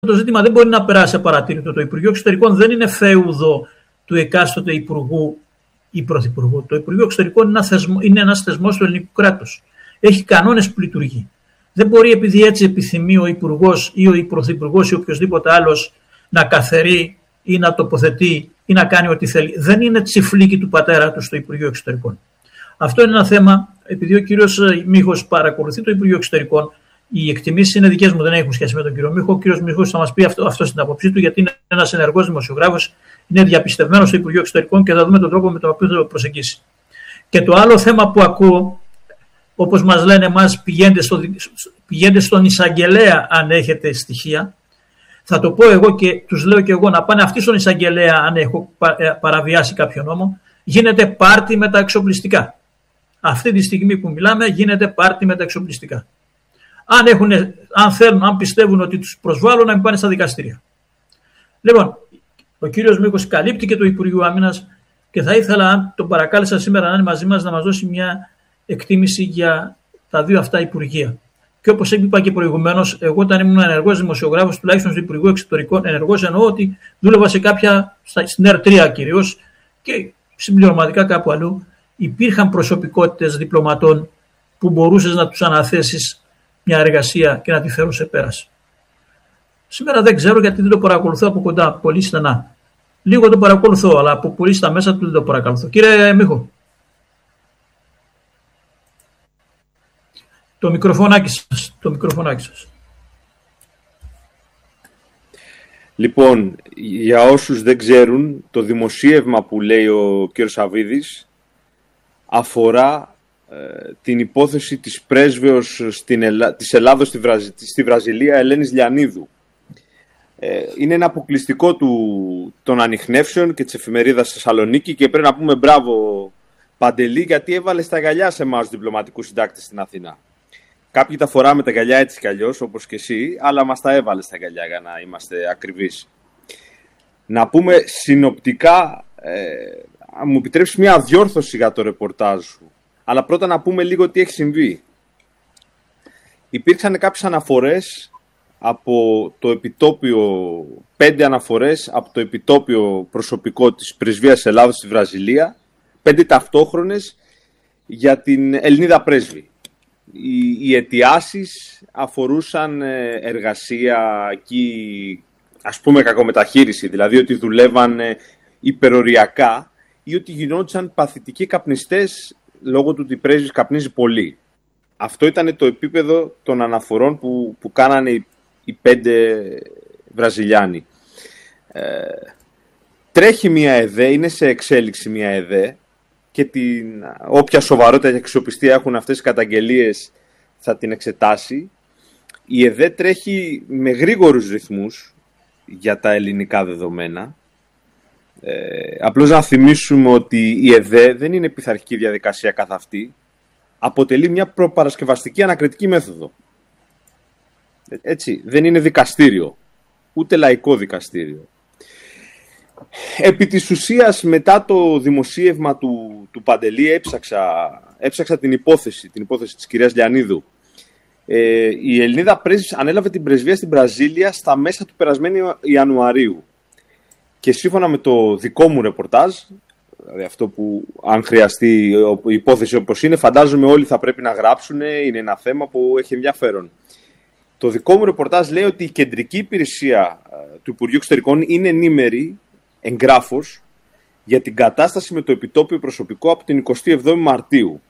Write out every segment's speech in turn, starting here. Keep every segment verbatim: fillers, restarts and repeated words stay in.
το ζήτημα δεν μπορεί να περάσει απαρατήρητο. Το Υπουργείο Εξωτερικών δεν είναι φέουδο του εκάστοτε Υπουργού ή Πρωθυπουργού. Το Υπουργείο Εξωτερικών είναι, ένα θεσμό, είναι ένας θεσμός του ελληνικού κράτους. Έχει κανόνες που λειτουργεί. Δεν μπορεί επειδή έτσι επιθυμεί ο Υπουργός ή ο Πρωθυπουργός ή οποιοδήποτε άλλος να καθερεί ή να τοποθετεί ή να κάνει ό,τι θέλει. Δεν είναι τσιφλίκι του πατέρα του στο Υπουργείο Εξωτερικών. Αυτό είναι ένα θέμα, επειδή ο κύριος Μίχος παρακολουθεί το Υπουργείο Εξωτερικών, οι εκτιμήσεις είναι δικές μου, δεν έχουν σχέση με τον κύριο Μίχο. Ο κύριος Μίχος θα μας πει αυτό, αυτό στην άποψή του, γιατί είναι ένας ενεργός δημοσιογράφος, είναι διαπιστευμένος στο Υπουργείο Εξωτερικών και θα δούμε τον τρόπο με τον οποίο θα το προσεγγίσει. Και το άλλο θέμα που ακούω, όπως μας λένε εμάς, πηγαίνετε, στο, πηγαίνετε στον εισαγγελέα αν έχετε στοιχεία. Θα το πω εγώ και τους λέω και εγώ να πάνε αυτοί στον εισαγγελέα αν έχω παραβιάσει κάποιο νόμο. Γίνεται πάρτι με τα εξοπλιστικά. Αυτή τη στιγμή που μιλάμε γίνεται πάρτι με τα εξοπλιστικά. Αν, έχουν, αν θέλουν, αν πιστεύουν ότι τους προσβάλλουν, να μην πάνε στα δικαστήρια. Λοιπόν, ο κύριος Μίχος καλύπτει και το Υπουργείο Άμυνας και θα ήθελα, αν τον παρακάλεσα σήμερα να είναι μαζί μας, να μας δώσει μια εκτίμηση για τα δύο αυτά Υπουργεία. Και όπως είπα και προηγουμένως, εγώ όταν ήμουν ενεργός δημοσιογράφος, τουλάχιστον στο Υπουργείο Εξωτερικών, ενεργός εννοώ ότι δούλευα σε κάποια, στην Ερ τρία κυρίως και συμπληρωματικά κάπου αλλού, υπήρχαν προσωπικότητες διπλωματών που μπορούσες να τους αναθέσεις μια εργασία και να τη φέρουν σε πέρας. Σήμερα δεν ξέρω γιατί δεν το παρακολουθώ από κοντά, πολύ στενά. Λίγο το παρακολουθώ, αλλά από πολύ στα μέσα του δεν το παρακολουθώ. Κύριε Μίχο. Το μικροφωνάκι σας. Το μικροφωνάκι σας. Λοιπόν, για όσους δεν ξέρουν, το δημοσίευμα που λέει ο κ. Σαββίδης αφορά ε, την υπόθεση της πρέσβεως στην Ελλά... της Ελλάδος στη, Βραζ... στη Βραζιλία, Ελένης Λιανίδου. Ε, είναι ένα αποκλειστικό του... των ανιχνεύσεων και της εφημερίδας Θεσσαλονίκη και πρέπει να πούμε μπράβο Παντελή, γιατί έβαλε στα γυαλιά σε εμάς τους διπλωματικούς συντάκτες στην Αθήνα. Κάποιοι τα φοράμε τα γυαλιά έτσι κι αλλιώς, όπως και εσύ, αλλά μας τα έβαλε στα γυαλιά για να είμαστε ακριβείς. Να πούμε συνοπτικά, ε, μου επιτρέψεις μια διόρθωση για το ρεπορτάζ σου, αλλά πρώτα να πούμε λίγο τι έχει συμβεί. Υπήρξαν κάποιες αναφορές από το επιτόπιο, πέντε αναφορές από το επιτόπιο προσωπικό της Πρεσβείας Ελλάδος στη Βραζιλία, πέντε ταυτόχρονες για την Ελληνίδα πρέσβη. Οι, οι αιτιάσεις αφορούσαν εργασία εκεί, ας πούμε κακομεταχείριση, δηλαδή ότι δουλεύαν υπεροριακά ή ότι γινόντουσαν παθητικοί καπνιστές λόγω του ότι η πρέσβης καπνίζει πολύ. Αυτό ήταν το επίπεδο των αναφορών που, που κάνανε οι, οι πέντε Βραζιλιάνοι. Ε, τρέχει μια ΕΔΕ, είναι σε εξέλιξη μια ΕΔΕ, και την, όποια σοβαρότητα και αξιοπιστία έχουν αυτές οι καταγγελίες θα την εξετάσει. Η ΕΔΕ τρέχει με γρήγορους ρυθμούς για τα ελληνικά δεδομένα. Ε, απλώς να θυμίσουμε ότι η ΕΔΕ δεν είναι πειθαρχική διαδικασία καθ' αυτή. Αποτελεί μια προπαρασκευαστική ανακριτική μέθοδο. Έτσι, δεν είναι δικαστήριο, ούτε λαϊκό δικαστήριο. Επί της ουσίας, μετά το δημοσίευμα του, του Παντελή, έψαξα, έψαξα την υπόθεση, την υπόθεση της κυρίας Λιανίδου. Ε, η Ελληνίδα πρέσβης ανέλαβε την πρεσβεία στην Βραζίλια στα μέσα του περασμένου Ιανουαρίου. Και σύμφωνα με το δικό μου ρεπορτάζ, δηλαδή αυτό που αν χρειαστεί η υπόθεση όπως είναι, φαντάζομαι όλοι θα πρέπει να γράψουν, είναι ένα θέμα που έχει ενδιαφέρον. Το δικό μου ρεπορτάζ λέει ότι η κεντρική υπηρεσία του Υπουργείου Εξωτερικών είναι ενήμερη εγγράφος για την κατάσταση με το επιτόπιο προσωπικό από την εικοστή εβδόμη Μαρτίου.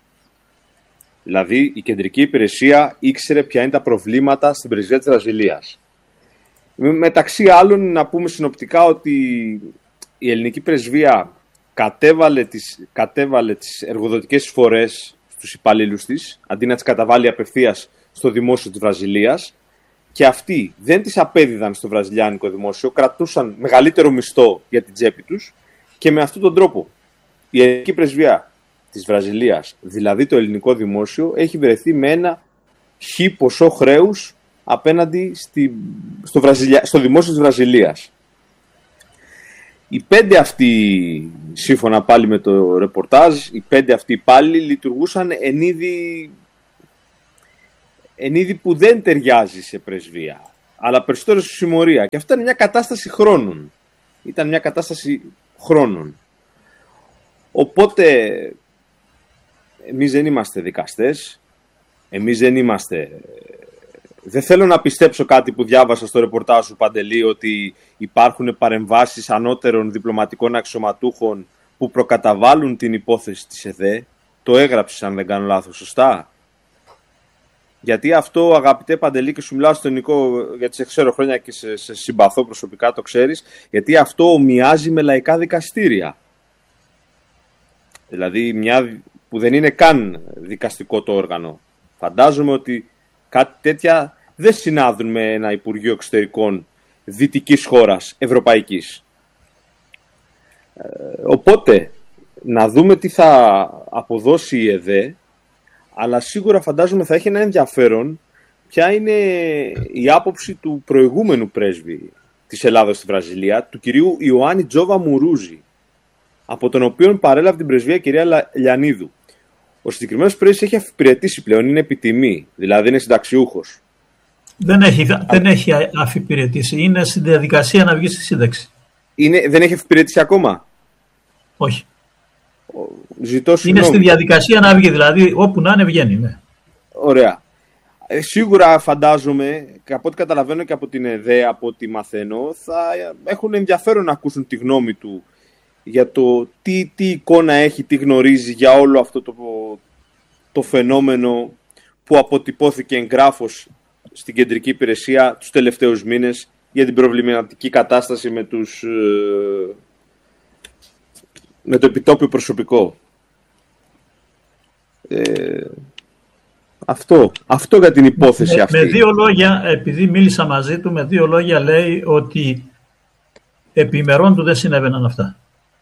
Δηλαδή η κεντρική υπηρεσία ήξερε ποια είναι τα προβλήματα στην πρεσβεία της Βραζιλίας. Μεταξύ άλλων να πούμε συνοπτικά ότι η ελληνική πρεσβεία κατέβαλε τις, κατέβαλε τις εργοδοτικές εισφορές στους υπαλλήλους της, αντί να τις καταβάλει απευθείας στο δημόσιο της Βραζιλίας, και αυτοί δεν τις απέδιδαν στο βραζιλιάνικο δημόσιο, κρατούσαν μεγαλύτερο μισθό για την τσέπη τους και με αυτόν τον τρόπο η ελληνική πρεσβεία της Βραζιλίας, δηλαδή το ελληνικό δημόσιο, έχει βρεθεί με ένα χι ποσό χρέους απέναντι στη, στο, Βραζιλια, στο δημόσιο της Βραζιλίας. Οι πέντε αυτοί, σύμφωνα πάλι με το ρεπορτάζ, οι πέντε αυτοί πάλι λειτουργούσαν εν είδη, εν είδη που δεν ταιριάζει σε πρεσβεία. αλλά περισσότερο στη συμμορία. Και αυτό είναι μια κατάσταση χρόνων. Ήταν μια κατάσταση χρόνων. Οπότε, εμείς δεν είμαστε δικαστές, εμείς δεν είμαστε... Δεν θέλω να πιστέψω κάτι που διάβασα στο ρεπορτάζ σου, Παντελή, ότι υπάρχουν παρεμβάσεις ανώτερων διπλωματικών αξιωματούχων που προκαταβάλουν την υπόθεση της ΕΔΕ. Το έγραψες, αν δεν κάνω λάθος, σωστά? Γιατί αυτό, αγαπητέ Παντελή, και σου μιλάω στον Νικό, γιατί σε ξέρω χρόνια και σε, σε συμπαθώ προσωπικά, το ξέρεις, γιατί αυτό ομοιάζει με λαϊκά δικαστήρια. Δηλαδή, μια που δεν είναι καν δικαστικό το όργανο. Φαντάζομαι ότι κάτι τέτοια δεν συνάδουν με ένα Υπουργείο Εξωτερικών δυτικής χώρας, ευρωπαϊκής. Ε, οπότε, να δούμε τι θα αποδώσει η ΕΔΕ, αλλά σίγουρα φαντάζομαι θα έχει ένα ενδιαφέρον ποια είναι η άποψη του προηγούμενου πρέσβη της Ελλάδας στη Βραζιλία, του κυρίου Ιωάννη Τζόβα Μουρούζη, από τον οποίο παρέλαβε την πρεσβεία η κυρία Λιανίδου. Ο συγκεκριμένος πρέσβης έχει αφιπηρετήσει πλέον, είναι επιτιμή, δηλαδή είναι συνταξιούχος. Δεν έχει, Α... δεν έχει αφιπηρετήσει, είναι στη διαδικασία να βγει στη σύνταξη. Είναι, δεν έχει αφιπηρετήσει ακόμα? Όχι. Ζητώ είναι στη διαδικασία να βγει, δηλαδή όπου να είναι βγαίνει. Ναι. Ωραία. Ε, σίγουρα φαντάζομαι, και από ό,τι καταλαβαίνω και από την ΕΔΕ, από ό,τι μαθαίνω, θα έχουν ενδιαφέρον να ακούσουν τη γνώμη του για το τι, τι εικόνα έχει, τι γνωρίζει για όλο αυτό το, το φαινόμενο που αποτυπώθηκε εγγράφος στην κεντρική υπηρεσία τους τελευταίους μήνες για την προβληματική κατάσταση με, τους, με το επιτόπιο προσωπικό. Ε, αυτό, αυτό για την υπόθεση με, αυτή. Με δύο λόγια, επειδή μίλησα μαζί του, με δύο λόγια λέει ότι επί ημερών του δεν συνέβαιναν αυτά.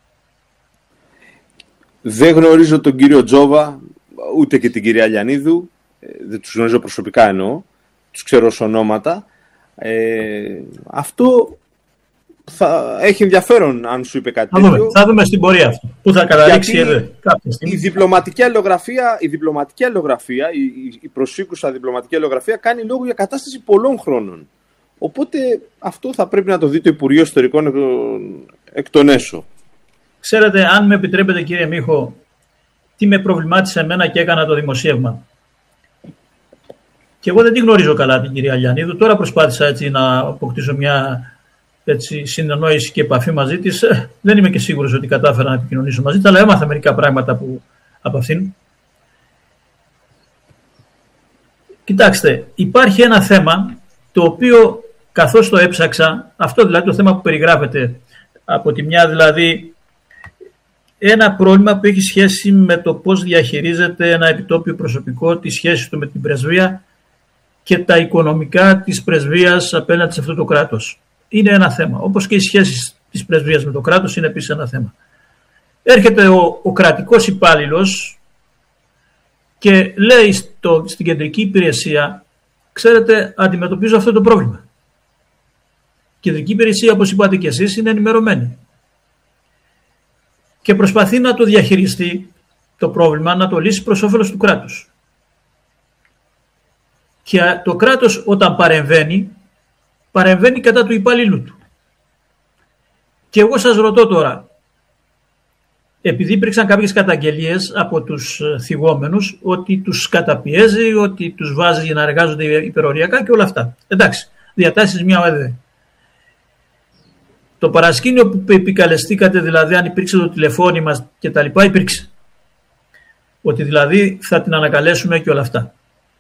Δεν γνωρίζω τον κύριο Τζόβα, ούτε και την κυρία Λιανίδου, δεν τους γνωρίζω προσωπικά εννοώ, τους ξέρω ως ονόματα. Ε, αυτό θα έχει ενδιαφέρον αν σου είπε κάτι θα τέτοιο. Δούμε, θα δούμε στην πορεία αυτό, που θα καταλήξει η, η διπλωματική αλληλογραφία, η, διπλωματική αλληλογραφία, η, η προσήκουσα διπλωματική αλληλογραφία κάνει λόγο για κατάσταση πολλών χρόνων. Οπότε αυτό θα πρέπει να το δει το Υπουργείο Εσωτερικών εκ, εκ των έσω. Ξέρετε, αν με επιτρέπετε κύριε Μίχο, τι με προβλημάτισε εμένα και έκανα το δημοσίευμα. Και εγώ δεν την γνωρίζω καλά την κυρία Λιανίδου. Τώρα προσπάθησα έτσι να αποκτήσω μια έτσι, συνεννόηση και επαφή μαζί της. Δεν είμαι και σίγουρος ότι κατάφερα να επικοινωνήσω μαζί της, αλλά έμαθα μερικά πράγματα που, από αυτήν. Κοιτάξτε, υπάρχει ένα θέμα το οποίο καθώς το έψαξα, αυτό δηλαδή το θέμα που περιγράφεται από τη μια δηλαδή, ένα πρόβλημα που έχει σχέση με το πώς διαχειρίζεται ένα επιτόπιο προσωπικό, τη σχέση του με την πρεσβεία και τα οικονομικά της πρεσβείας απέναντι σε αυτό το κράτος. Είναι ένα θέμα. Όπως και οι σχέσεις της πρεσβείας με το κράτος είναι επίσης ένα θέμα. Έρχεται ο, ο κρατικός υπάλληλος και λέει στο, στην κεντρική υπηρεσία, ξέρετε, αντιμετωπίζω αυτό το πρόβλημα. Η κεντρική υπηρεσία, όπως είπατε και εσείς, είναι ενημερωμένη. Και προσπαθεί να το διαχειριστεί το πρόβλημα, να το λύσει προς όφελος του κράτους. Και το κράτος όταν παρεμβαίνει, παρεμβαίνει κατά του υπαλλήλου του. Και εγώ σας ρωτώ τώρα, επειδή υπήρξαν κάποιες καταγγελίες από τους θυγόμενους ότι τους καταπιέζει, ότι τους βάζει για να εργάζονται υπεροριακά και όλα αυτά. Εντάξει, διατάσεις μια ΟΕΔ. Το παρασκήνιο που επικαλεστήκατε, δηλαδή αν υπήρξε το τηλεφώνημα και τα λοιπά, υπήρξε. Ότι δηλαδή θα την ανακαλέσουμε και όλα αυτά.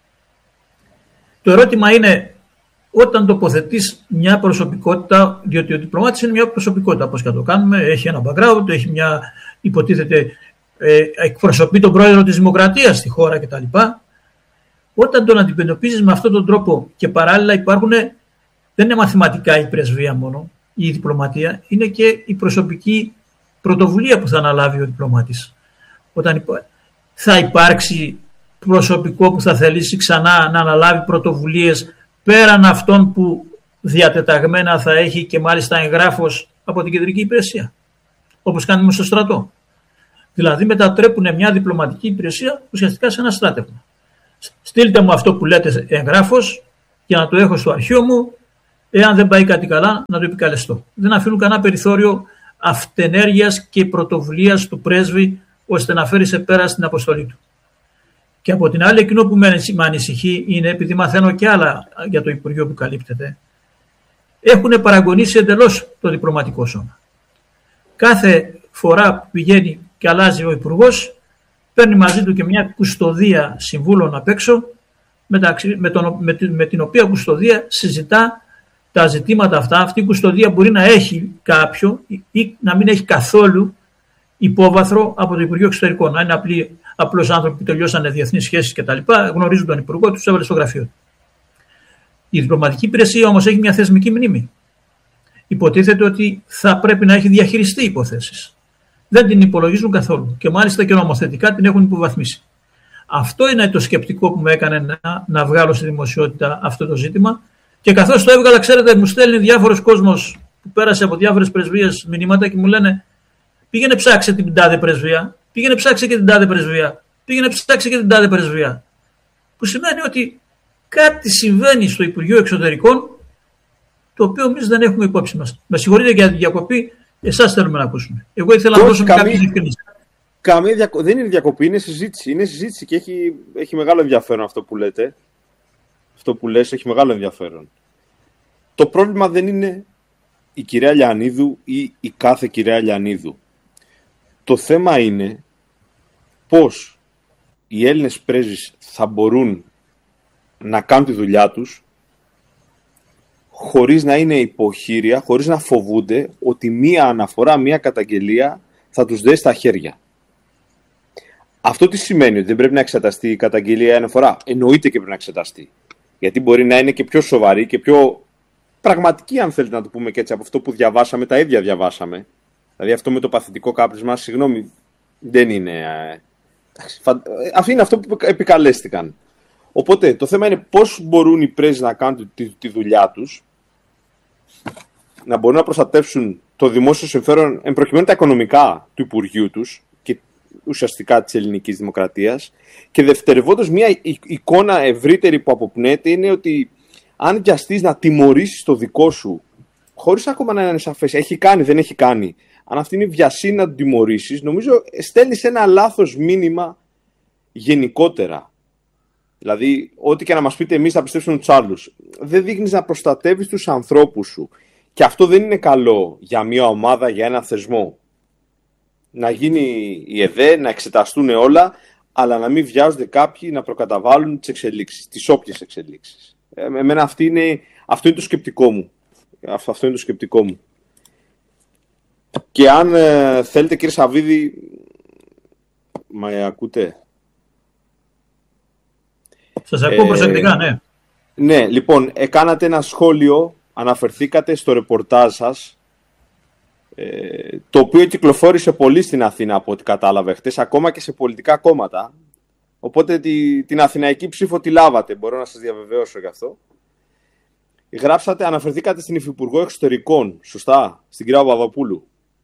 Το ερώτημα είναι, όταν τοποθετείς μια προσωπικότητα, διότι ο διπλωμάτης είναι μια προσωπικότητα, όπως και το κάνουμε, έχει ένα background, έχει μια, υποτίθεται, ε, εκπροσωπεί τον πρόεδρο της Δημοκρατίας στη χώρα κτλ. Όταν τον αντιμετωπίζεις με αυτόν τον τρόπο και παράλληλα υπάρχουν, δεν είναι μαθηματικά η πρεσβεία μόνο, η διπλωματία, είναι και η προσωπική πρωτοβουλία που θα αναλάβει ο διπλωμάτης. Όταν θα υπάρξει προσωπικό που θα θελήσει ξανά να αναλάβει πρωτοβουλίες πέραν αυτών που διατεταγμένα θα έχει και μάλιστα εγγράφος από την κεντρική υπηρεσία, όπως κάνουμε στο στρατό. Δηλαδή μετατρέπουν μια διπλωματική υπηρεσία ουσιαστικά σε ένα στράτευμα. Στείλτε μου αυτό που λέτε εγγράφος για να το έχω στο αρχείο μου Εάν δεν πάει κάτι καλά, να το επικαλεστώ. Δεν αφήνουν κανένα περιθώριο αυτενέργειας και πρωτοβουλίας του πρέσβη, ώστε να φέρει σε πέρα στην αποστολή του. Και από την άλλη, εκείνο που με ανησυχεί είναι, επειδή μαθαίνω και άλλα για το Υπουργείο που καλύπτεται, έχουν παραγωνίσει εντελώς το διπλωματικό σώμα. Κάθε φορά που πηγαίνει και αλλάζει ο Υπουργός, παίρνει μαζί του και μια κουστοδία συμβούλων απ' έξω, μεταξύ, με, τον, με, με την οποία κουστοδία συζητά τα ζητήματα αυτά. Αυτή η κουστοδία μπορεί να έχει κάποιο ή να μην έχει καθόλου υπόβαθρο από το Υπουργείο Εξωτερικών. Να είναι απλοί, απλώς άνθρωποι που τελειώσανε διεθνείς σχέσεις κτλ. Γνωρίζουν τον Υπουργό, τους έβαλε στο γραφείο του. Η διπλωματική υπηρεσία όμως έχει μια θεσμική μνήμη. Υποτίθεται ότι θα πρέπει να έχει διαχειριστεί υποθέσεις. Δεν την υπολογίζουν καθόλου και μάλιστα και νομοθετικά την έχουν υποβαθμίσει. Αυτό είναι το σκεπτικό που με έκανε να, να βγάλω στη δημοσιότητα αυτό το ζήτημα. Και καθώς το έβγαλα, ξέρετε, μου στέλνει διάφορος κόσμος που πέρασε από διάφορες πρεσβείες μηνύματα και μου λένε: πήγαινε ψάξε την τάδε πρεσβεία, πήγαινε ψάξε και την τάδε πρεσβεία, πήγαινε ψάξε και την τάδε πρεσβεία. Που σημαίνει ότι κάτι συμβαίνει στο Υπουργείο Εξωτερικών, το οποίο εμείς δεν έχουμε υπόψη μας. Με συγχωρείτε για τη διακοπή, εσάς θέλουμε να ακούσουμε. Εγώ ήθελα να δώσω κάποιες διευκρινήσεις. Καμία διακο... Δεν είναι διακοπή, είναι συζήτηση. Είναι συζήτηση και έχει, έχει μεγάλο ενδιαφέρον αυτό που λέτε. Αυτό που λες έχει μεγάλο ενδιαφέρον. Το πρόβλημα δεν είναι η κυρία Λιανίδου ή η κάθε κυρία Λιανίδου. Το θέμα είναι πώς οι Έλληνες πρέσβεις θα μπορούν να κάνουν τη δουλειά τους χωρίς να είναι υποχείρια, χωρίς να φοβούνται ότι μία αναφορά, μία καταγγελία θα τους δέσει στα χέρια. Αυτό τι σημαίνει? Ότι δεν πρέπει να εξεταστεί η καταγγελία ένα φορά? Εννοείται και πρέπει να εξεταστεί. Γιατί μπορεί να είναι και πιο σοβαρή και πιο πραγματική, αν θέλετε να το πούμε και έτσι, από αυτό που διαβάσαμε, τα ίδια διαβάσαμε. Δηλαδή αυτό με το παθητικό κάπνισμα, συγγνώμη, δεν είναι... Αυτό είναι αυτό που επικαλέστηκαν. Οπότε το θέμα είναι πώς μπορούν οι πρέσβεις να κάνουν τη, τη δουλειά τους, να μπορούν να προστατεύσουν το δημόσιο συμφέρον, εν προκειμένου τα οικονομικά του Υπουργείου τους και ουσιαστικά της ελληνικής δημοκρατίας. Και δευτερευόντως, μια εικόνα ευρύτερη που αποπνέεται είναι ότι αν βιαστείς να τιμωρήσεις το δικό σου, χωρίς ακόμα να είναι σαφές, έχει κάνει, δεν έχει κάνει, αν αυτή είναι η βιασύνη να τον τιμωρήσεις, νομίζω στέλνεις ένα λάθος μήνυμα γενικότερα. Δηλαδή, ό,τι και να μας πείτε εμείς θα πιστέψουμε τους άλλους. Δεν δείχνεις να προστατεύεις τους ανθρώπους σου. Και αυτό δεν είναι καλό για μια ομάδα, για ένα θεσμό. Να γίνει η ΕΔΕ, να εξεταστούν όλα, αλλά να μην βιάζονται κάποιοι να προκαταβάλουν τις εξελίξεις, τις όποιες εξελίξεις. Εμένα αυτή είναι, αυτό είναι το σκεπτικό μου. Αυτό, αυτό είναι το σκεπτικό μου. Και αν ε, θέλετε, κύριε Σαββίδη, μα ακούτε? Σας ακούω προσεκτικά, ναι. Ναι, λοιπόν, έκανατε ένα σχόλιο, αναφερθήκατε στο ρεπορτάζ σας, ε, το οποίο κυκλοφόρησε πολύ στην Αθήνα από ό,τι κατάλαβε χτες, ακόμα και σε πολιτικά κόμματα. Οπότε τη, την αθηναϊκή ψήφο τη λάβατε, μπορώ να σας διαβεβαιώσω γι' αυτό. Γράψατε, αναφερθήκατε στην Υφυπουργό Εξωτερικών, σωστά, στην κυρία Παπαδοπούλου?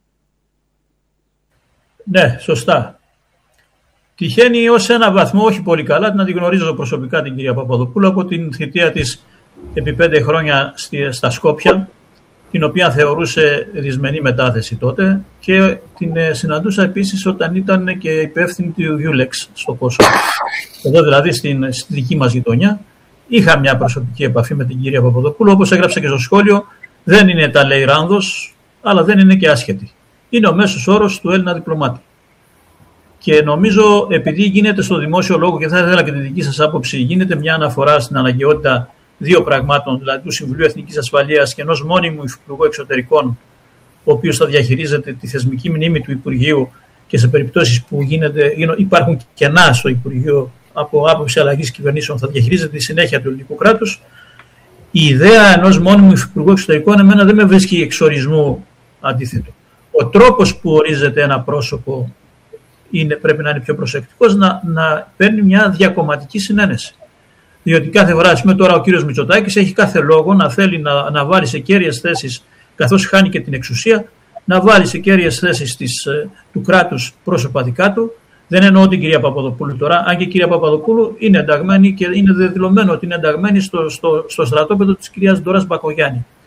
Ναι, σωστά. Τυχαίνει ως ένα βαθμό, όχι πολύ καλά, να την γνωρίζω προσωπικά την κυρία Παπαδοπούλου από την θητεία της επί πέντε χρόνια στα Σκόπια, την οποία θεωρούσε δυσμενή μετάθεση τότε, και την συναντούσα επίσης όταν ήταν και υπεύθυνη του Ιούλεξ στο Κόσοβο. Εδώ δηλαδή στην, στη δική μας γειτονιά. Είχα μια προσωπική επαφή με την κυρία Παπαδοπούλου, όπως έγραψα και στο σχόλιο, δεν είναι τα λέει ράνδος, αλλά δεν είναι και άσχετη. Είναι ο μέσος όρος του Έλληνα διπλωμάτη. Και νομίζω, επειδή γίνεται στο δημόσιο λόγο, και θα ήθελα και τη δική σας άποψη, γίνεται μια αναφορά στην αναγκαιότητα δύο πραγμάτων, δηλαδή του Συμβουλίου Εθνικής Ασφαλείας και ενός μόνιμου Υφυπουργού Εξωτερικών, ο οποίος θα διαχειρίζεται τη θεσμική μνήμη του Υπουργείου και σε περιπτώσεις που γίνεται, υπάρχουν κενά στο Υπουργείο από άποψη αλλαγής κυβερνήσεων, θα διαχειρίζεται τη συνέχεια του ελληνικού κράτους. Η ιδέα ενός μόνιμου Υφυπουργού Εξωτερικών εμένα δεν με βρίσκει εξορισμού αντίθετο. Ο τρόπος που ορίζεται ένα πρόσωπο είναι, πρέπει να είναι πιο προσεκτικός, να, να παίρνει μια διακομματική συνένεση. Διότι κάθε φορά, ας πούμε, τώρα ο κύριος Μητσοτάκης έχει κάθε λόγο να θέλει να, να βάλει σε κέρυες θέσεις, καθώς χάνει και την εξουσία, να βάλει σε κέρυες θέσεις της, του κράτους πρόσωπα δικά του. Δεν εννοώ την κυρία Παπαδοπούλου τώρα, αν και η κυρία Παπαδοπούλου είναι ενταγμένη και είναι δεδηλωμένο ότι είναι ενταγμένη στο, στο, στο στρατόπεδο της κυρίας Ντόρας Μπακογιάννη.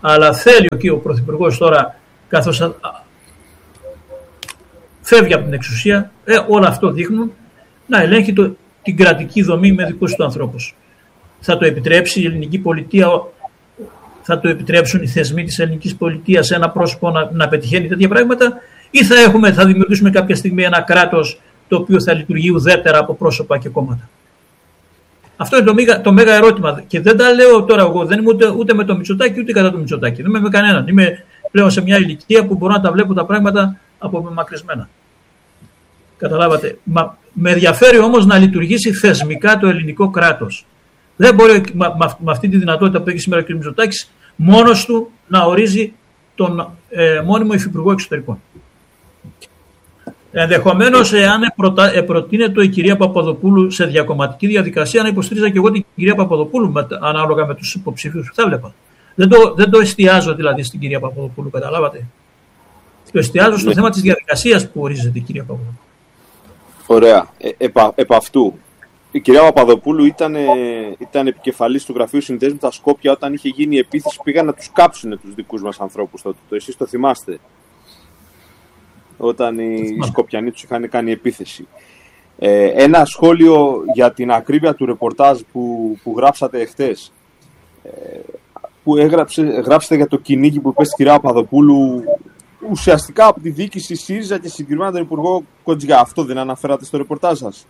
Αλλά θέλει και ο Πρωθυπουργός τώρα, καθώς φεύγει από την εξουσία, ε, όλα αυτό δείχνουν, να ελέγχει το, την κρατική δομή με δικούς του ανθρώπους. Θα το επιτρέψει η ελληνική πολιτεία, θα το επιτρέψουν οι θεσμοί της ελληνικής πολιτείας ένα πρόσωπο να, να πετυχαίνει τέτοια πράγματα, ή θα, έχουμε, θα δημιουργήσουμε κάποια στιγμή ένα κράτος το οποίο θα λειτουργεί ουδέτερα από πρόσωπα και κόμματα. Αυτό είναι το μέγα, το μέγα ερώτημα. Και δεν τα λέω τώρα εγώ, δεν είμαι ούτε, ούτε με το Μητσοτάκη ούτε κατά το Μητσοτάκη. Δεν είμαι με κανέναν. Είμαι πλέον σε μια ηλικία που μπορώ να τα βλέπω τα πράγματα απομακρυσμένα. Καταλάβατε. Μα, με ενδιαφέρει όμως να λειτουργήσει θεσμικά το ελληνικό κράτος. Δεν μπορεί με, με αυτή τη δυνατότητα που έχει σήμερα ο κ. Μητσοτάκης μόνος του να ορίζει τον ε, μόνιμο υφυπουργό εξωτερικών. Ενδεχομένως, εάν προτείνεται η κυρία Παπαδοπούλου σε διακομματική διαδικασία, να υποστήριζα και εγώ την κυρία Παπαδοπούλου με, ανάλογα με τους υποψηφίους που θα βλέπα. Δεν το, δεν το εστιάζω δηλαδή στην κυρία Παπαδοπούλου, καταλάβατε. Το εστιάζω στο ναι. θέμα της διαδικασίας που ορίζεται η κυρία Παπαδοπούλου. Ωραία. Ε, επ' επ' αυτού. Η κυρία Παπαδοπούλου ήταν, ήταν επικεφαλής του Γραφείου Συνδέσμου στα Σκόπια όταν είχε γίνει η επίθεση. Πήγαν να τους κάψουν τους δικούς μας ανθρώπους τότε. Το, εσείς το θυμάστε. Όταν οι, οι Σκοπιανοί τους είχαν κάνει επίθεση. Ε, ένα σχόλιο για την ακρίβεια του ρεπορτάζ που, που γράψατε εχθές. Ε, που έγραψε, γράψετε για το κυνήγι που είπε στην κυρία Παπαδοπούλου ουσιαστικά από τη διοίκηση ΣΥΡΙΖΑ και συγκεκριμένα τον Υπουργό Κοντζιά. Αυτό δεν αναφέρατε στο ρεπορτάζ σας?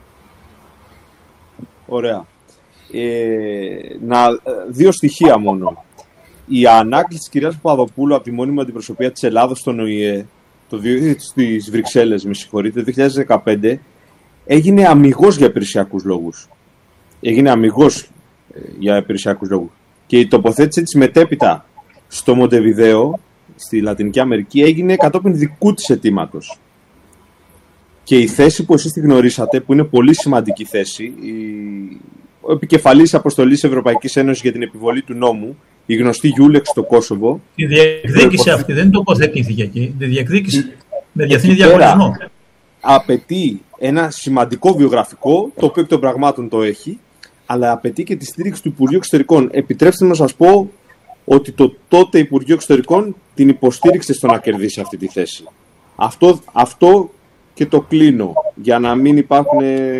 Ωραία. Ε, να, δύο στοιχεία μόνο. Η ανάκληση της κυρίας Παπαδοπούλου από τη μόνιμη αντιπροσωπεία της Ελλάδος στον Ο Η Ε το στις Βρυξέλλες, με συγχωρείτε, το δύο χιλιάδες δεκαπέντε, έγινε αμιγώς για υπηρεσιακούς λόγους. Έγινε αμιγώς ε, για υπηρεσιακούς λόγους. Και η τοποθέτηση της μετέπειτα στο Μοντεβιδέο, στη Λατινική Αμερική, έγινε κατόπιν δικού της αιτήματος. Και η θέση που εσείς τη γνωρίσατε, που είναι πολύ σημαντική θέση, η... ο επικεφαλής αποστολής Ευρωπαϊκής Ένωσης για την επιβολή του νόμου, η γνωστή Γιούλεξ στο Κόσοβο. Η διεκδίκηση αυτή δεν τοποθετήθηκε εκεί. Τη διεκδίκηση με διεθνή διαγωνισμό. Απαιτεί ένα σημαντικό βιογραφικό, το οποίο εκ των πραγμάτων το έχει, αλλά απαιτεί και τη στήριξη του Υπουργείου Εξωτερικών. Επιτρέψτε μου να σας πω ότι το τότε Υπουργείο Εξωτερικών την υποστήριξε στο να κερδίσει αυτή τη θέση. Αυτό, αυτό και το κλείνω, για να μην υπάρχουν...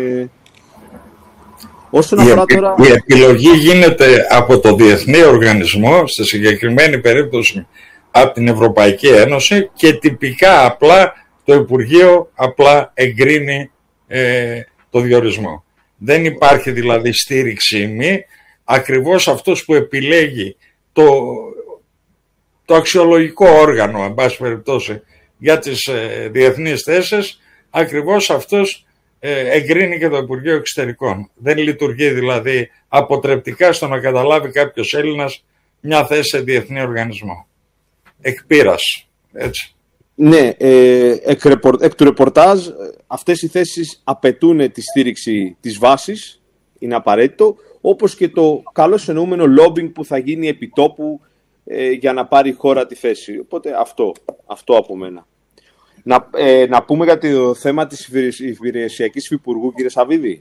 Όσον η, αφορά τώρα... η επιλογή γίνεται από το Διεθνή Οργανισμό, στη συγκεκριμένη περίπτωση από την Ευρωπαϊκή Ένωση, και τυπικά απλά το Υπουργείο απλά εγκρίνει ε, το διορισμό. Δεν υπάρχει δηλαδή στήριξη μη, ακριβώς αυτός που επιλέγει το, το αξιολογικό όργανο, εν πάση περιπτώσει, για τις ε, διεθνείς θέσεις, ακριβώς αυτός εγκρίνει και το Υπουργείο Εξωτερικών. Δεν λειτουργεί δηλαδή αποτρεπτικά στο να καταλάβει κάποιος Έλληνας μια θέση σε διεθνή οργανισμό. Εκ πείρας, έτσι. Ναι, ε, εκ, εκ του ρεπορτάζ αυτές οι θέσεις απαιτούν τη στήριξη της βάσης, είναι απαραίτητο, όπως και το καλώς εννοούμενο lobbying που θα γίνει επί τόπου ε, για να πάρει η χώρα τη θέση. Οπότε αυτό, αυτό από μένα. Να, ε, να πούμε για το θέμα της υπηρεσιακής υφυπουργού, κύριε Σαββίδη.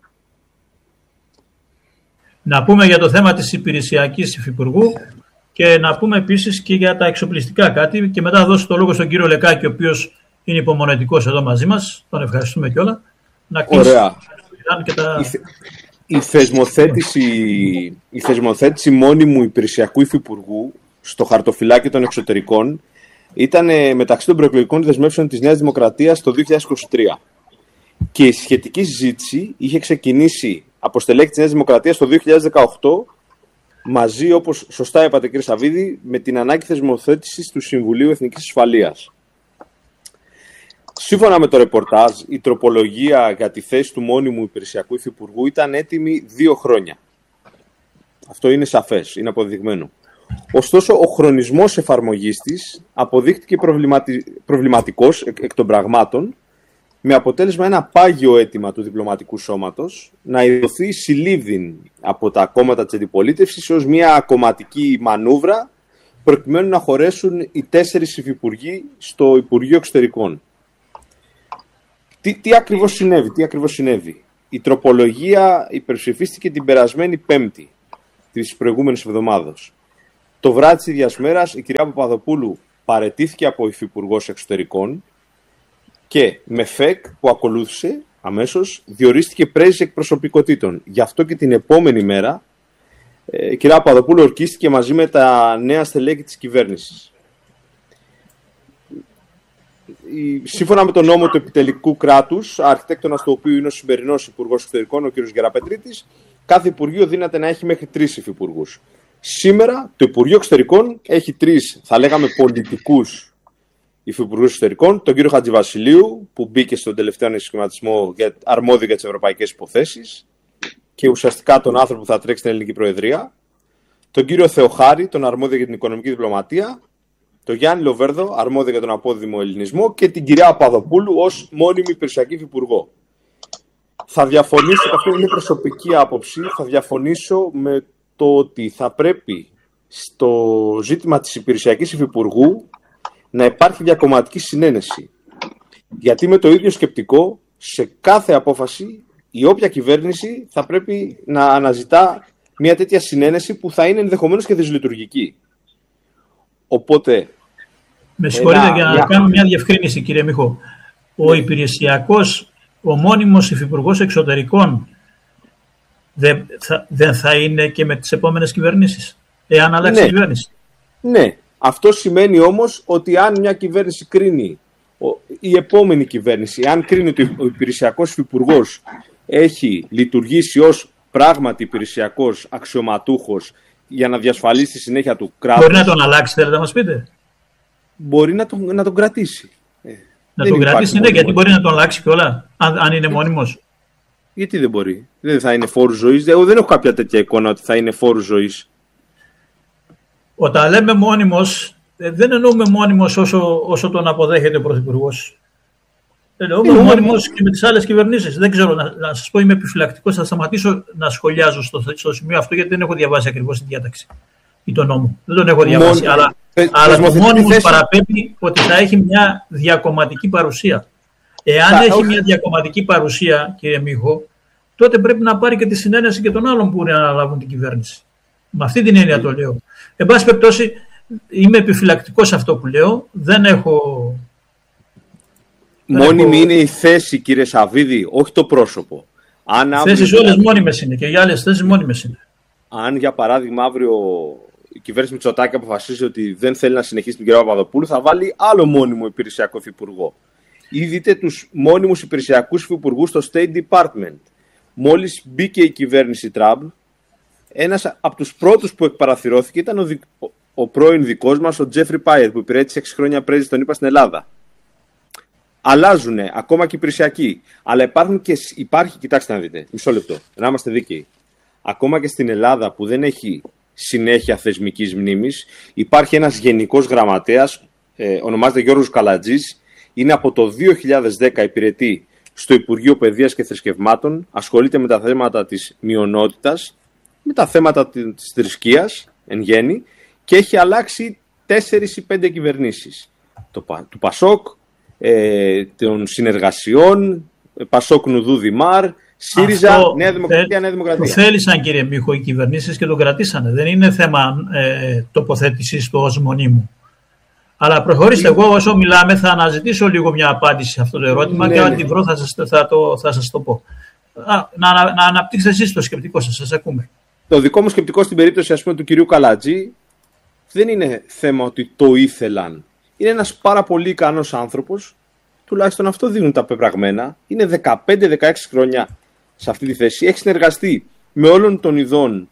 Να πούμε για το θέμα της υπηρεσιακής υφυπουργού και να πούμε επίσης και για τα εξοπλιστικά κάτι, και μετά δώσω το λόγο στον κύριο Λεκάκη, ο οποίος είναι υπομονετικός εδώ μαζί μας. Τον ευχαριστούμε κιόλα. Να κλείσει. Ωραία. Και τα... η, θε, η, θεσμοθέτηση, η θεσμοθέτηση μόνιμου υπηρεσιακού υφυπουργού στο χαρτοφυλάκιο των εξωτερικών ήταν μεταξύ των προεκλογικών δεσμεύσεων της Νέας Δημοκρατίας το δύο χιλιάδες είκοσι τρία. Και η σχετική συζήτηση είχε ξεκινήσει από στελέχη της Νέας Δημοκρατίας το δύο χιλιάδες δεκαοκτώ, μαζί, όπως σωστά είπατε κύριε Σαββίδη, με την ανάγκη θεσμοθέτησης του Συμβουλίου Εθνικής Ασφαλείας. Σύμφωνα με το ρεπορτάζ, η τροπολογία για τη θέση του μόνιμου υπηρεσιακού υφυπουργού ήταν έτοιμη δύο χρόνια. Αυτό είναι σαφές, είναι αποδεδειγμένο. Ωστόσο, ο χρονισμός εφαρμογής της αποδείχτηκε προβληματι... προβληματικός εκ, εκ των πραγμάτων, με αποτέλεσμα ένα πάγιο αίτημα του διπλωματικού σώματος να ειδωθεί συλλήβδιν από τα κόμματα της αντιπολίτευσης ως μια κομματική μανούβρα, προκειμένου να χωρέσουν οι τέσσερις υφυπουργοί στο Υπουργείο Εξωτερικών. Τι, τι ακριβώς συνέβη, τι ακριβώς συνέβη. Η τροπολογία υπερψηφίστηκε την περασμένη Πέμπτη της προηγούμενης εβδομάδος. Το βράδυ της ίδιας μέρας η κυρία Παπαδοπούλου παραιτήθηκε από υφυπουργός εξωτερικών και με ΦΕΚ που ακολούθησε αμέσως διορίστηκε πρέσβης εκπροσωπικότητων. Γι' αυτό και την επόμενη μέρα η κυρία Παπαδοπούλου ορκίστηκε μαζί με τα νέα στελέχη της κυβέρνησης. Σύμφωνα με τον νόμο του επιτελικού κράτους, αρχιτέκτονας του οποίου είναι ο σημερινός Υπουργός Εξωτερικών, ο κ. Γεραπετρίτης, κάθε Υπουργείο δύναται να έχει μέχρι τρεις υφυπουργούς. Σήμερα το Υπουργείο Εξωτερικών έχει τρεις, θα λέγαμε, πολιτικούς υφυπουργούς εξωτερικών, τον κύριο Χατζηβασιλείου, που μπήκε στον τελευταίο ανασχηματισμό αρμόδιο για τις ευρωπαϊκές υποθέσεις και ουσιαστικά τον άνθρωπο που θα τρέξει στην ελληνική προεδρία, τον κύριο Θεοχάρη, τον αρμόδιο για την οικονομική διπλωματία, τον Γιάννη Λοβέρδο, αρμόδιο για τον απόδημο ελληνισμό, και την κυρία Παπαδοπούλου ως μόνιμη υπηρεσιακή υφυπουργό. Θα διαφωνήσω, και αυτή είναι προσωπική άποψη, θα διαφωνήσω με το ότι θα πρέπει στο ζήτημα της υπηρεσιακής υφυπουργού να υπάρχει διακομματική συνένεση. Γιατί με το ίδιο σκεπτικό, σε κάθε απόφαση, η όποια κυβέρνηση θα πρέπει να αναζητά μια τέτοια συνένεση που θα είναι ενδεχομένως και δυσλειτουργική. Οπότε... Με συγχωρείτε ένα... για να μια... κάνω μια διευκρίνηση, κύριε Μίχο. Ο υπηρεσιακός, ο μόνιμος υφυπουργός εξωτερικών δεν θα, δεν θα είναι και με τις επόμενες κυβερνήσεις, εάν αλλάξει ναι. η κυβέρνηση? Ναι. Αυτό σημαίνει όμως ότι αν μια κυβέρνηση κρίνει, η επόμενη κυβέρνηση, αν κρίνει ότι ο υπηρεσιακός υφυπουργός έχει λειτουργήσει ως πράγματι υπηρεσιακός αξιωματούχος για να διασφαλίσει τη συνέχεια του κράτους. Μπορεί να τον αλλάξει, θέλετε να μας πείτε? Μπορεί να τον, να τον κρατήσει. Να τον κρατήσει, ναι, γιατί μπορεί να τον αλλάξει κιόλα, αν, αν είναι μόνιμος. Γιατί δεν μπορεί? Δεν θα είναι φόρου ζωής. Εγώ δεν έχω κάποια τέτοια εικόνα ότι θα είναι φόρου ζωής. Όταν λέμε μόνιμος, δεν εννοούμε μόνιμος όσο, όσο τον αποδέχεται ο Πρωθυπουργός. Εννοούμε μόνιμος και με τις άλλες κυβερνήσεις. Δεν ξέρω, να, να σας πω, είμαι επιφυλακτικός. Θα σταματήσω να σχολιάζω στο, στο σημείο αυτό, γιατί δεν έχω διαβάσει ακριβώς τη διάταξη ή τον νόμο. Δεν τον έχω διαβάσει. Μόνοι, αλλά ε, αλλά το μόνιμος παραπέμπει ότι θα έχει μια διακομματική παρουσία. Εάν θα, έχει όχι. μια διακομματική παρουσία, κύριε Μίχο, τότε πρέπει να πάρει και τη συνένεση και των άλλων που μπορεί να αναλάβουν την κυβέρνηση. Με αυτή την έννοια mm. το λέω. Εν πάση περιπτώσει, είμαι επιφυλακτικός σε αυτό που λέω. Δεν έχω. Μόνιμη έχω... είναι η θέση, κύριε Σαββίδη, όχι το πρόσωπο. Αν οι θέσεις αύριο... όλες μόνιμες είναι και οι άλλες θέσεις μόνιμες είναι. Αν για παράδειγμα αύριο η κυβέρνηση Μητσοτάκη αποφασίσει ότι δεν θέλει να συνεχίσει την κυρία Παπαδοπούλου, θα βάλει άλλο μόνιμο υπηρεσιακό υφυπουργό. Ή δείτε τους μόνιμους υπηρεσιακούς υφυπουργούς στο State Department. Μόλις μπήκε η κυβέρνηση Τραμπ, ένας από τους πρώτους που εκπαραθυρώθηκε ήταν ο, δι... ο πρώην δικός μας, ο Τζέφρι Πάιερ, που υπηρέτησε έξι χρόνια πρέσβης, τον είπα, στην Ελλάδα. Αλλάζουν ακόμα και υπηρεσιακοί. Αλλά υπάρχουν και, υπάρχει, κοιτάξτε να δείτε, μισό λεπτό, να είμαστε δίκαιοι. Ακόμα και στην Ελλάδα που δεν έχει συνέχεια θεσμικής μνήμης, υπάρχει ένας γενικός γραμματέας, ε, ονομάζεται Γιώργος Καλατζής, είναι από το δύο χιλιάδες δέκα υπηρετεί στο Υπουργείο Παιδείας και Θρησκευμάτων, ασχολείται με τα θέματα της μειονότητας, με τα θέματα της θρησκείας εν γέννη, και έχει αλλάξει τέσσερις ή πέντε κυβερνήσεις. Το, του Πασόκ, ε, των συνεργασιών, Πασόκ Νουδού Δημάρ, ΣΥΡΙΖΑ, αυτό Νέα Δημοκρατία, Νέα Δημοκρατία. Το θέλησαν, κύριε Μίχο, οι κυβερνήσεις και τον κρατήσανε. Δεν είναι θέμα ε, τοποθέτησης του ως μονίμου. Αλλά προχωρήστε, εγώ όσο μιλάμε θα αναζητήσω λίγο μια απάντηση σε αυτό το ερώτημα, ναι, και αν ναι. την βρω θα σας, θα, το, θα σας το πω. Α, να, να, να αναπτύξετε εσείς το σκεπτικό σας, σας ακούμε. Το δικό μου σκεπτικό στην περίπτωση, ας πούμε, του κυρίου Καλατζή δεν είναι θέμα ότι το ήθελαν. Είναι ένας πάρα πολύ ικανός άνθρωπος, τουλάχιστον αυτό δίνουν τα πεπραγμένα. Είναι δεκαπέντε δεκαέξι χρόνια σε αυτή τη θέση. Έχει συνεργαστεί με όλων των ειδών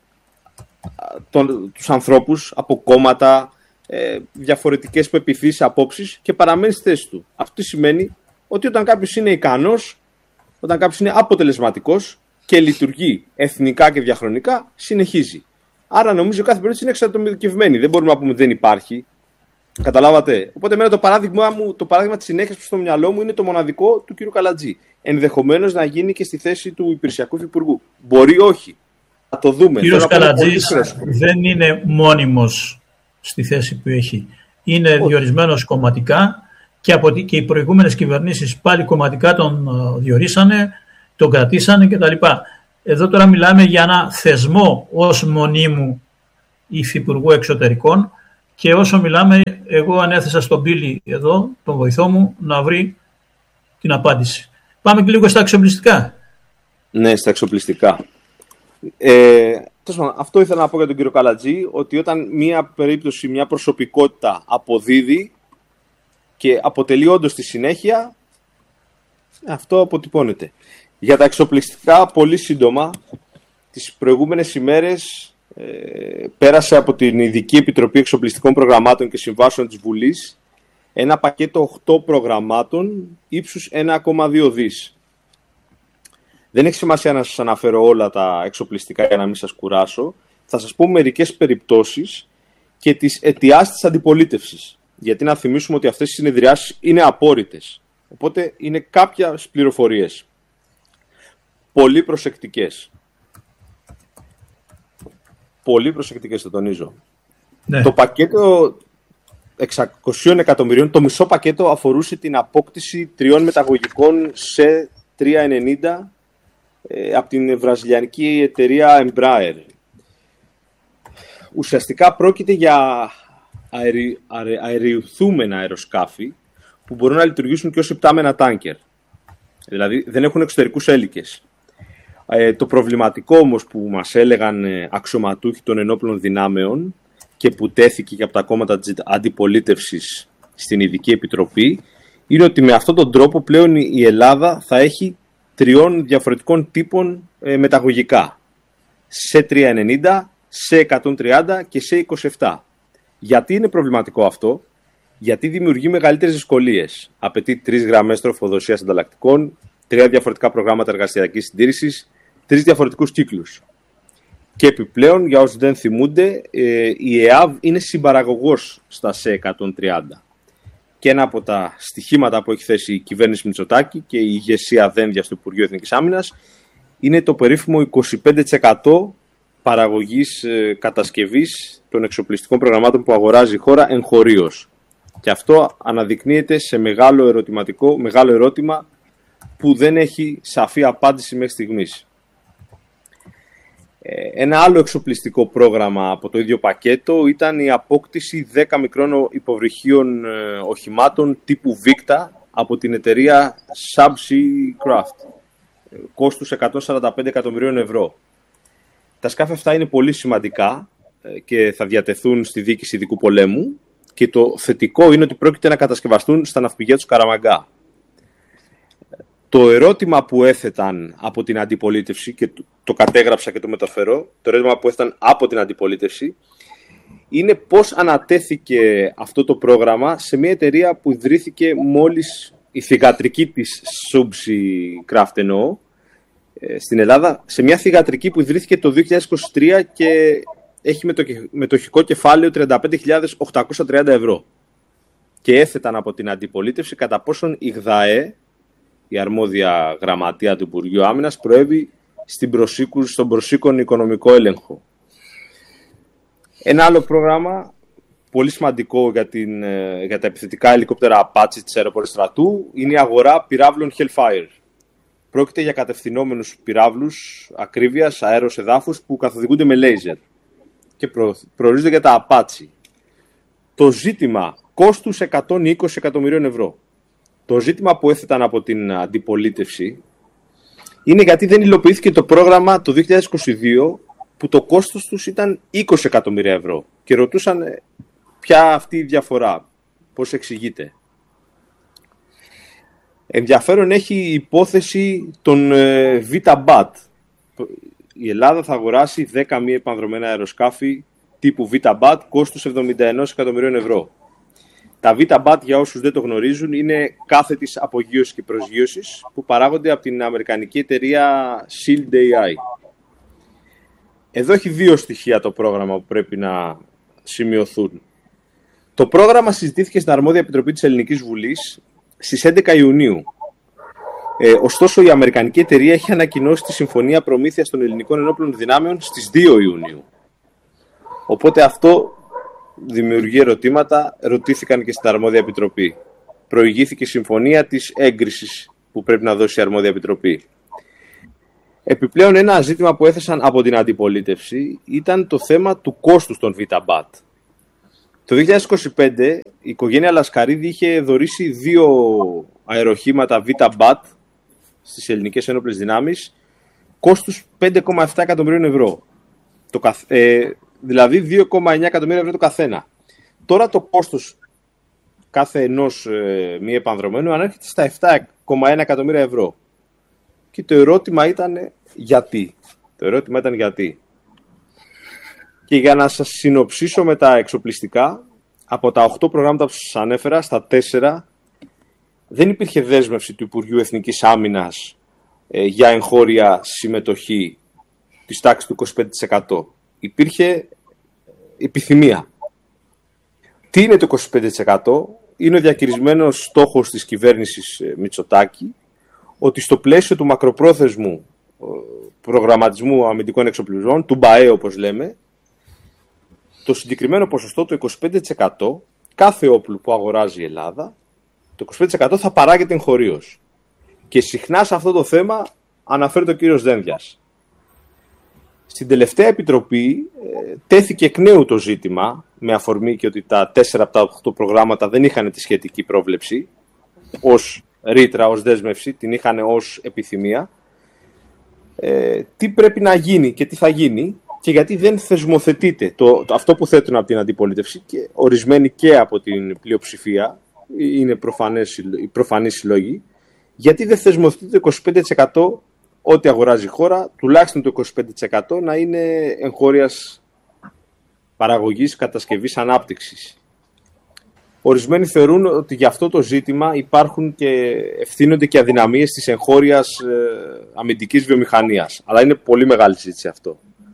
τον, τους ανθρώπους από κόμματα, ε, διαφορετικές πεποιθήσεις, απόψεις, και παραμένει στη θέση του. Αυτό σημαίνει ότι όταν κάποιος είναι ικανός, όταν κάποιος είναι αποτελεσματικός και λειτουργεί εθνικά και διαχρονικά, συνεχίζει. Άρα νομίζω κάθε περίπτωση είναι εξατομικευμένη. Δεν μπορούμε να πούμε ότι δεν υπάρχει. Καταλάβατε. Οπότε, εμένα το παράδειγμα μου, το παράδειγμα της συνέχειας που στο μυαλό μου είναι το μοναδικό του κ. Καλατζή. Ενδεχομένως να γίνει και στη θέση του υπηρεσιακού υφυπουργού. Μπορεί όχι. Θα το δούμε. Ο κ. Καλατζής δεν είναι μόνιμος στη θέση που έχει. Είναι όχι. διορισμένος κομματικά, και, από, και οι προηγούμενες κυβερνήσεις πάλι κομματικά τον διορίσανε, τον κρατήσανε κτλ. Εδώ τώρα μιλάμε για ένα θεσμό ως μονίμου υφυπουργού εξωτερικών και όσο μιλάμε εγώ ανέθεσα στον Πίλη εδώ, τον βοηθό μου, να βρει την απάντηση. Πάμε και λίγο στα εξοπλιστικά. Ναι, στα εξοπλιστικά. Ε, αυτό ήθελα να πω για τον κύριο Καλατζή, ότι όταν μια περίπτωση, μια προσωπικότητα αποδίδει και αποτελεί όντως τη συνέχεια, αυτό αποτυπώνεται. Για τα εξοπλιστικά, πολύ σύντομα, τις προηγούμενες ημέρες ε, πέρασε από την Ειδική Επιτροπή Εξοπλιστικών Προγραμμάτων και Συμβάσεων της Βουλής ένα πακέτο οκτώ προγραμμάτων ύψους ένα κόμμα δύο δις. Δεν έχει σημασία να σας αναφέρω όλα τα εξοπλιστικά για να μην σας κουράσω. Θα σας πω μερικές περιπτώσεις και τις αιτιάσεις της αντιπολίτευσης. Γιατί να θυμίσουμε ότι αυτές οι συνεδριάσεις είναι απόρριτες. Οπότε είναι κάποιες πληροφορίες. Πολύ προσεκτικές. Πολύ προσεκτικές, το τονίζω. Ναι. Το πακέτο εξακόσια εκατομμυρίων, το μισό πακέτο αφορούσε την απόκτηση τριών μεταγωγικών σε τριακόσια ενενήντα ε, από την βραζιλιανική εταιρεία Embraer. Ουσιαστικά πρόκειται για αερι, αερι, αεριουθούμενα αεροσκάφη που μπορούν να λειτουργήσουν και ως υπτάμενα τάνκερ. Δηλαδή δεν έχουν εξωτερικούς έλικες. Ε, το προβληματικό όμως που μας έλεγαν ε, αξιωματούχοι των ενόπλων δυνάμεων και που τέθηκε και από τα κόμματα της αντιπολίτευσης στην Ειδική Επιτροπή είναι ότι με αυτόν τον τρόπο πλέον η Ελλάδα θα έχει τριών διαφορετικών τύπων ε, μεταγωγικά. Σε τριακόσια ενενήντα, σε εκατόν τριάντα και σε είκοσι επτά. Γιατί είναι προβληματικό αυτό? Γιατί δημιουργεί μεγαλύτερες δυσκολίες. Απαιτεί τρεις γραμμές τροφοδοσίας ανταλλακτικών, τρία διαφορετικά προγράμματα εργασιακής συντήρησης, τρεις διαφορετικούς κύκλους. Και επιπλέον, για όσους δεν θυμούνται, η ΕΑΒ είναι συμπαραγωγός στα ΣΕ εκατόν τριάντα. Και ένα από τα στοιχήματα που έχει θέσει η κυβέρνηση Μητσοτάκη και η ηγεσία δένδια στο Υπουργείο Εθνικής Άμυνας είναι το περίφημο είκοσι πέντε τοις εκατό παραγωγής κατασκευής των εξοπλιστικών προγραμμάτων που αγοράζει η χώρα εγχωρίως. Και αυτό αναδεικνύεται σε μεγάλο ερωτηματικό, μεγάλο ερώτημα που δεν έχει σαφή απάντηση μέχρι στιγμής. Ένα άλλο εξοπλιστικό πρόγραμμα από το ίδιο πακέτο ήταν η απόκτηση δέκα μικρών υποβρυχίων οχημάτων τύπου Victa από την εταιρεία Subsea Craft, κόστους εκατόν σαράντα πέντε εκατομμυρίων ευρώ. Τα σκάφη αυτά είναι πολύ σημαντικά και θα διατεθούν στη διοίκηση ειδικού πολέμου και το θετικό είναι ότι πρόκειται να κατασκευαστούν στα ναυπηγεία του Καραμαγκά. Το ερώτημα που έθεταν από την αντιπολίτευση, και το κατέγραψα και το μεταφέρω, το ερώτημα που έθεταν από την αντιπολίτευση είναι πώς ανατέθηκε αυτό το πρόγραμμα σε μια εταιρεία που ιδρύθηκε μόλις η θυγατρική της Subsea Craft εννοώ, στην Ελλάδα, σε μια θυγατρική που ιδρύθηκε το δύο χιλιάδες είκοσι τρία και έχει μετοχικό κεφάλαιο τριάντα πέντε χιλιάδες οκτακόσια τριάντα ευρώ. Και έθεταν από την αντιπολίτευση κατά πόσον η ΓΔΑΕ, η αρμόδια γραμματεία του Υπουργείου Άμυνας, προέβη στην προσήκου, στον προσήκον οικονομικό έλεγχο. Ένα άλλο πρόγραμμα, πολύ σημαντικό για, την, για τα επιθετικά ελικόπτερα Apache της αεροπορίας στρατού, είναι η αγορά πυράβλων Hellfire. Πρόκειται για κατευθυνόμενους πυράβλους ακρίβειας αέρος εδάφους που καθοδηγούνται με λέιζερ και προ, προορίζονται για τα Apache. Το ζήτημα κόστους εκατόν είκοσι εκατομμυρίων ευρώ. Το ζήτημα που έθεταν από την αντιπολίτευση είναι γιατί δεν υλοποιήθηκε το πρόγραμμα το δύο χιλιάδες είκοσι δύο που το κόστος τους ήταν είκοσι εκατομμύρια ευρώ και ρωτούσαν ποια αυτή η διαφορά, πώς εξηγείται. Ενδιαφέρον έχει η υπόθεση των ε, VitaBat. Η Ελλάδα θα αγοράσει δέκα μη επανδρομένα αεροσκάφη τύπου VitaBat κόστους εβδομήντα ένα εκατομμυρίων ευρώ. Τα VitaBat, για όσους δεν το γνωρίζουν, είναι κάθετης απογείωσης και προσγείωσης που παράγονται από την αμερικανική εταιρεία Shield έι άι. Εδώ έχει δύο στοιχεία το πρόγραμμα που πρέπει να σημειωθούν. Το πρόγραμμα συζητήθηκε στην αρμόδια επιτροπή της Ελληνικής Βουλής στις έντεκα Ιουνίου. Ε, ωστόσο, η αμερικανική εταιρεία έχει ανακοινώσει τη συμφωνία προμήθειας των ελληνικών ενόπλων δυνάμεων στις δύο Ιουνίου. Οπότε αυτό δημιουργεί ερωτήματα, ρωτήθηκαν και στην αρμόδια επιτροπή. Προηγήθηκε η συμφωνία της έγκρισης που πρέπει να δώσει η αρμόδια επιτροπή. Επιπλέον, ένα ζήτημα που έθεσαν από την αντιπολίτευση ήταν το θέμα του κόστους των ΒΙΤΑΜΠΑΤ. Το δύο χιλιάδες είκοσι πέντε η οικογένεια Λασκαρίδη είχε δωρήσει δύο αεροχήματα ΒΙΤΑΜΠΑΤ στις ελληνικές ένοπλες δυνάμεις, κόστους πέντε κόμμα επτά εκατομμυρίων ευρώ. Το καθ... ε, δηλαδή δύο κόμμα εννιά εκατομμύρια ευρώ το καθένα. Τώρα το κόστος κάθε ενός ε, μη επανδρομένου ανέρχεται στα επτά κόμμα ένα εκατομμύρια ευρώ. Και το ερώτημα ήταν γιατί. Το ερώτημα ήταν γιατί. Και για να σας συνοψίσω με τα εξοπλιστικά, από τα οκτώ προγράμματα που σας ανέφερα, στα τέσσερα δεν υπήρχε δέσμευση του Υπουργείου Εθνικής Άμυνας ε, για εγχώρια συμμετοχή της τάξης του είκοσι πέντε τοις εκατό. Υπήρχε επιθυμία. Τι είναι το είκοσι πέντε τοις εκατό? Είναι ο διακυρισμένος στόχος της κυβέρνησης Μητσοτάκη ότι στο πλαίσιο του μακροπρόθεσμου προγραμματισμού αμυντικών εξοπλισμών, του ΜΠΑΕ όπως λέμε, το συγκεκριμένο ποσοστό, το είκοσι πέντε τοις εκατό, κάθε όπλο που αγοράζει η Ελλάδα, το είκοσι πέντε τοις εκατό θα παράγεται εγχωρίως. Και συχνά σε αυτό το θέμα αναφέρεται ο κύριος Δένδιας. Στην τελευταία επιτροπή ε, τέθηκε εκ νέου το ζήτημα, με αφορμή και ότι τα τέσσερα από τα οκτώ προγράμματα δεν είχαν τη σχετική πρόβλεψη, ως ρήτρα, ως δέσμευση, την είχαν ως επιθυμία. Ε, τι πρέπει να γίνει και τι θα γίνει και γιατί δεν θεσμοθετείται το, το, αυτό που θέτουν από την αντιπολίτευση και ορισμένοι και από την πλειοψηφία, είναι προφανές, οι προφανείς συλλόγοι, γιατί δεν θεσμοθετείται το είκοσι πέντε τοις εκατό ό,τι αγοράζει η χώρα, τουλάχιστον το είκοσι πέντε τοις εκατό να είναι εγχώριας παραγωγής, κατασκευής, ανάπτυξης. Ορισμένοι θεωρούν ότι για αυτό το ζήτημα υπάρχουν και ευθύνονται και αδυναμίες της εγχώριας ε, αμυντικής βιομηχανίας. Αλλά είναι πολύ μεγάλη συζήτηση αυτό.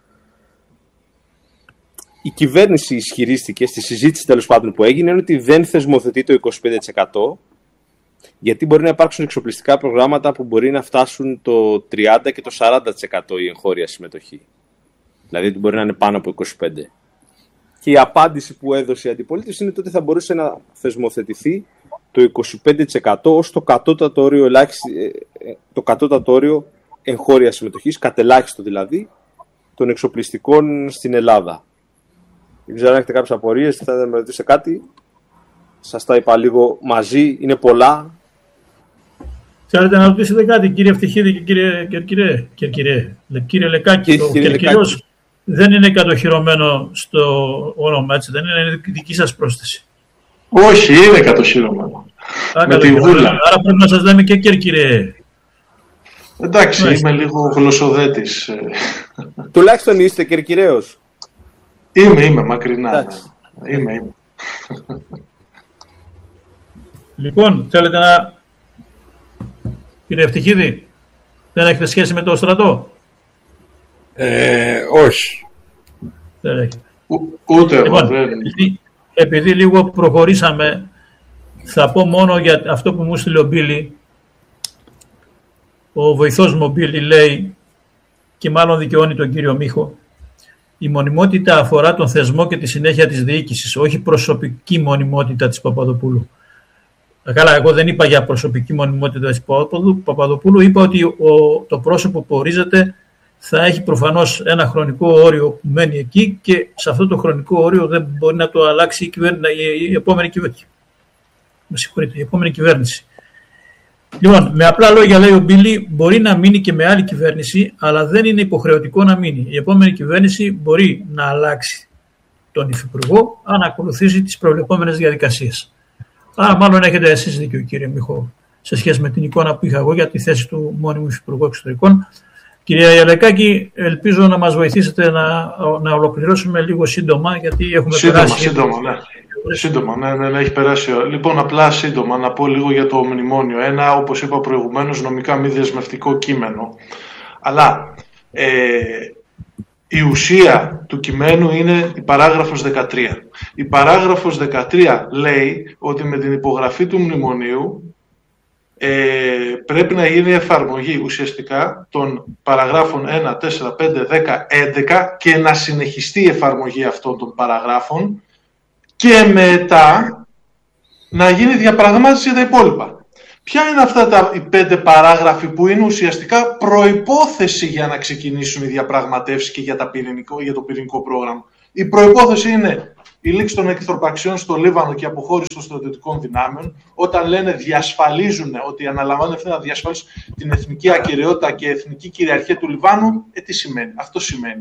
Η κυβέρνηση ισχυρίστηκε στη συζήτηση τέλος πάντων που έγινε ότι δεν θεσμοθετεί το είκοσι πέντε τοις εκατό γιατί μπορεί να υπάρξουν εξοπλιστικά προγράμματα που μπορεί να φτάσουν το τριάντα και το σαράντα τοις εκατό η εγχώρια συμμετοχή. Δηλαδή ότι μπορεί να είναι πάνω από είκοσι πέντε τοις εκατό. Και η απάντηση που έδωσε η αντιπολίτευση είναι ότι θα μπορούσε να θεσμοθετηθεί το είκοσι πέντε τοις εκατό ως το κατώτατο όριο, ελάχιστη, το κατώτατο όριο εγχώριας συμμετοχής, κατελάχιστο δηλαδή, των εξοπλιστικών στην Ελλάδα. Δεν ξέρω αν έχετε κάποιες απορίες, θα με ρωτήσετε κάτι. Σας τα είπα λίγο μαζί, είναι πολλά. Θέλετε να ρωτήσετε κάτι, κύριε Ευτυχίδη και κύριε Κερκυρέ. Κύριε, κύριε Λεκάκη, το Κερκυρός δεν είναι κατοχυρωμένο στο όνομα, έτσι δεν είναι, είναι δική σας πρόσθεση. Όχι, είναι κατοχυρωμένο. Α, με τη βούλα. Άρα πρέπει να σας λέμε και Κερκυρέ. Εντάξει, Μάλιστα. Είμαι λίγο γλωσσοδέτης. Τουλάχιστον είστε Κερκυραίος. Είμαι, είμαι, μακρινά. Είμαι, είμαι. Λοιπόν, θέλετε να... Κύριε Ευτυχίδη, δεν έχετε σχέση με το στρατό? Ε, όχι. Δεν έχετε. Ο, ούτε λοιπόν, εγώ, δεν... επειδή, επειδή λίγο προχωρήσαμε, θα πω μόνο για αυτό που μου στείλε ο Μπίλη. Ο βοηθός μου ο Μπίλη λέει, και μάλλον δικαιώνει τον κύριο Μίχο, η μονιμότητα αφορά τον θεσμό και τη συνέχεια της διοίκησης, όχι προσωπική μονιμότητα της Παπαδοπούλου. Καλά, εγώ δεν είπα για προσωπική μονιμότητα της Παπαδοπούλου, είπα ότι ο, το πρόσωπο που ορίζεται θα έχει προφανώς ένα χρονικό όριο που μένει εκεί και σε αυτό το χρονικό όριο δεν μπορεί να το αλλάξει η, κυβέρνηση, η, η, επόμενη, κυβέρνηση. Με συγχωρείτε, η επόμενη κυβέρνηση. Λοιπόν, με απλά λόγια λέει ο Μπίλη, μπορεί να μείνει και με άλλη κυβέρνηση, αλλά δεν είναι υποχρεωτικό να μείνει. Η επόμενη κυβέρνηση μπορεί να αλλάξει τον υφυπουργό αν ακολουθήσει τις προβλεπόμενες διαδικασίες. Άρα, μάλλον έχετε εσείς δίκιο, κύριε Μιχώ, σε σχέση με την εικόνα που είχα εγώ για τη θέση του μόνιμου υφυπουργού εξωτερικών. Κυρία Ιαλεκάκη, ελπίζω να μας βοηθήσετε να, να ολοκληρώσουμε λίγο σύντομα, γιατί έχουμε σύντομα, περάσει... Σύντομα, ναι. Σύντομα, ναι, ναι, ναι, έχει περάσει. Λοιπόν, απλά σύντομα να πω λίγο για το μνημόνιο. Ένα, όπως είπα προηγουμένως, νομικά μη δεσμευτικό κείμενο. Αλλά ε, η ουσία του κειμένου είναι η παράγραφος δεκατρία. Η παράγραφος δεκατρία λέει ότι με την υπογραφή του μνημονίου ε, πρέπει να γίνει εφαρμογή ουσιαστικά των παραγράφων ένα, τέσσερα, πέντε, δέκα, έντεκα και να συνεχιστεί η εφαρμογή αυτών των παραγράφων και μετά να γίνει διαπραγμάτευση για τα υπόλοιπα. Ποια είναι αυτά τα, οι πέντε παράγραφοι που είναι ουσιαστικά προϋπόθεση για να ξεκινήσουν οι διαπραγματεύσεις και για, τα πυρηνικό, για το πυρηνικό πρόγραμμα. Η προϋπόθεση είναι η λήξη των εχθροπραξιών στο Λίβανο και η αποχώρηση των στρατιωτικών δυνάμεων, όταν λένε διασφαλίζουν ότι αναλαμβάνουν ευθύνη να διασφαλίσουν την εθνική ακεραιότητα και εθνική κυριαρχία του Λιβάνου, ε, τι σημαίνει? Αυτό σημαίνει.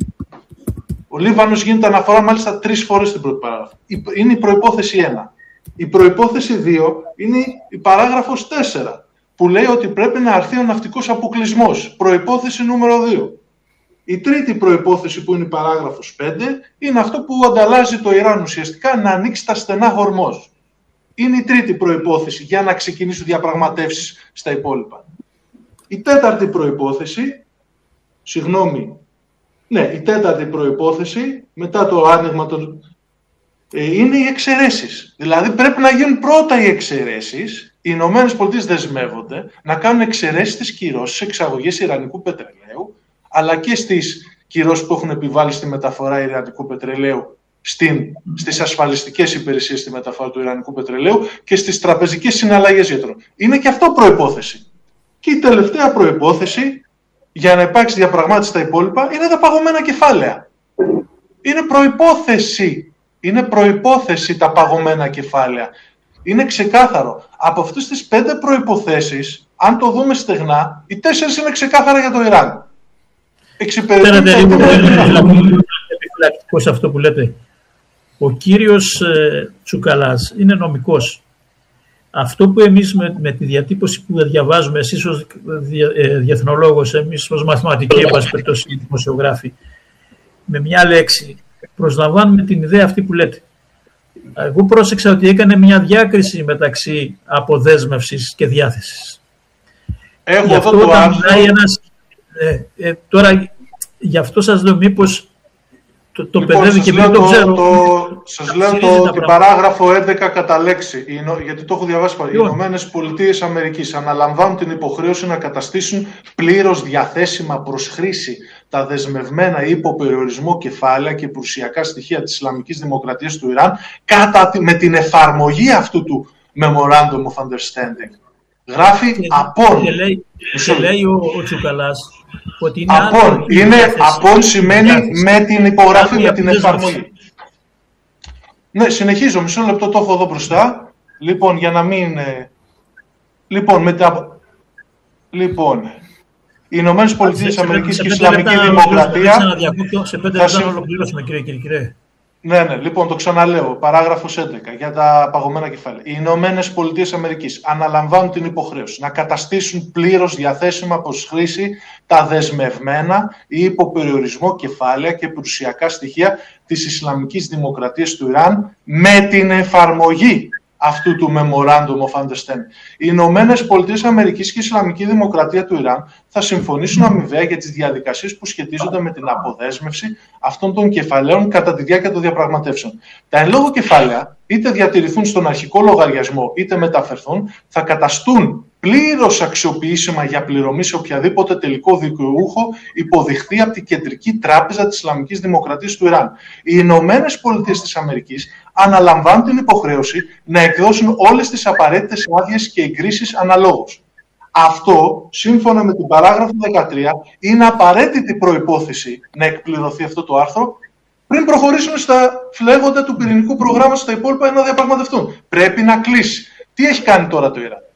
Ο Λίβανος γίνεται αναφορά μάλιστα τρεις φορές στην πρώτη παράγραφο. Είναι η προϋπόθεση ένα. Η προϋπόθεση δύο είναι η παράγραφος τέσσερα, που λέει ότι πρέπει να αρθεί ο ναυτικός αποκλεισμός. Προϋπόθεση νούμερο δύο. Η τρίτη προϋπόθεση, που είναι η παράγραφος πέντε, είναι αυτό που ανταλλάζει το Ιράν ουσιαστικά, να ανοίξει τα στενά Χορμόζ. Είναι η τρίτη προϋπόθεση για να ξεκινήσουν διαπραγματεύσεις στα υπόλοιπα. Η τέταρτη προϋπόθεση, συγγνώμη, ναι, η τέταρτη προϋπόθεση, μετά το άνοιγμα των... είναι οι εξαιρέσεις. Δηλαδή πρέπει να γίνουν πρώτα οι εξαιρέσεις. Οι Ηνωμένες Πολιτείες δεσμεύονται να κάνουν εξαιρέσεις στις κυρώσεις εξαγωγής ιρανικού πετρελαίου, αλλά και στις κυρώσεις που έχουν επιβάλει στη μεταφορά ιρανικού πετρελαίου, στην, στις ασφαλιστικές υπηρεσίες στη μεταφορά του ιρανικού πετρελαίου και στις τραπεζικές συναλλαγές γιατρών. Είναι και αυτό προϋπόθεση. Και η τελευταία προϋπόθεση για να υπάρξει διαπραγμάτευση στα υπόλοιπα είναι τα παγωμένα κεφάλαια. Είναι προϋπόθεση. Είναι προϋπόθεση τα παγωμένα κεφάλαια. Είναι ξεκάθαρο. Από αυτές τις πέντε προϋποθέσεις, αν το δούμε στεγνά, οι τέσσερις είναι ξεκάθαρα για το Ιράν. Φαίνεται λίγο επιφυλακτικό σε αυτό που λέτε. Ο κύριος ε, Τσουκαλάς είναι νομικός. Αυτό που εμείς με, με τη διατύπωση που διαβάζουμε, εσείς ως δια, ε, διεθνολόγος, εμείς ως μαθηματικοί, εν πάση περιπτώσει, δημοσιογράφοι, με μια λέξη προσλαμβάνουμε την ιδέα αυτή που λέτε. Εγώ πρόσεξα ότι έκανε μια διάκριση μεταξύ αποδέσμευσης και διάθεσης. Έχω γι' αυτό αυτό το όταν ένας, ε, ε, τώρα γι' αυτό σας λέω μήπως το, το λοιπόν, παιδεύει και μην το ξέρω. Το, σας λέω το, την παράγραφο έντεκα κατά λέξη, γιατί το έχω διαβάσει πάλι. Οι Ηνωμένες Πολιτείες Αμερικής αναλαμβάνουν την υποχρέωση να καταστήσουν πλήρως διαθέσιμα προς χρήση τα δεσμευμένα υποπεριορισμό κεφάλαια και περιουσιακά στοιχεία της Ισλαμικής Δημοκρατίας του Ιράν κατά, με την εφαρμογή αυτού του Memorandum of Understanding. Γράφει και, απόν. Και λέει, και λέει ο, ο Τσουκαλάς ότι είναι απόν. Είναι απόν σημαίνει διάθεση. Με την υπογραφή, με την εφαρμογή. Ναι, συνεχίζω. Μισό λεπτό, το έχω εδώ μπροστά. Λοιπόν, για να μην... Λοιπόν, μετά... Λοιπόν... Οι Ηνωμένες Πολιτείες Αμερικής και η Ισλαμική Δημοκρατία... Σε πέντε λεπτά να ολοκληρώσουμε, κύριε Κυρκυρέ. Ναι, ναι, λοιπόν, το ξαναλέω. Παράγραφος έντεκα για τα παγωμένα κεφάλαια. Οι Ηνωμένες Πολιτείες Αμερικής αναλαμβάνουν την υποχρέωση να καταστήσουν πλήρως διαθέσιμα προς χρήση τα δεσμευμένα ή υποπεριορισμό κεφάλαια και περιουσιακά στοιχεία της Ισλαμικής Δημοκρατίας του Ιράν με την εφαρμογή αυτού του Memorandum of Understanding. Οι Ηνωμένες Πολιτείες Αμερικής και η Ισλαμική Δημοκρατία του Ιράν θα συμφωνήσουν αμοιβαία για τις διαδικασίες που σχετίζονται με την αποδέσμευση αυτών των κεφαλαίων κατά τη διάρκεια των διαπραγματεύσεων. Τα εν λόγω κεφάλαια, είτε διατηρηθούν στον αρχικό λογαριασμό, είτε μεταφερθούν, θα καταστούν πλήρως αξιοποιήσιμα για πληρωμή σε οποιαδήποτε τελικό δικαιούχο υποδειχθεί από την Κεντρική Τράπεζα της Ισλαμικής Δημοκρατίας του Ιράν. Οι Ηνωμένες Πολιτείες της Αμερικής αναλαμβάνουν την υποχρέωση να εκδώσουν όλες τις απαραίτητες άδειες και εγκρίσεις αναλόγως. Αυτό, σύμφωνα με την παράγραφο δεκατρία, είναι απαραίτητη προϋπόθεση να εκπληρωθεί αυτό το άρθρο πριν προχωρήσουν στα φλέγοντα του πυρηνικού προγράμματος στα υπόλοιπα να διαπραγματευτούν. Πρέπει να κλείσει. Τι έχει κάνει τώρα το Ιράν?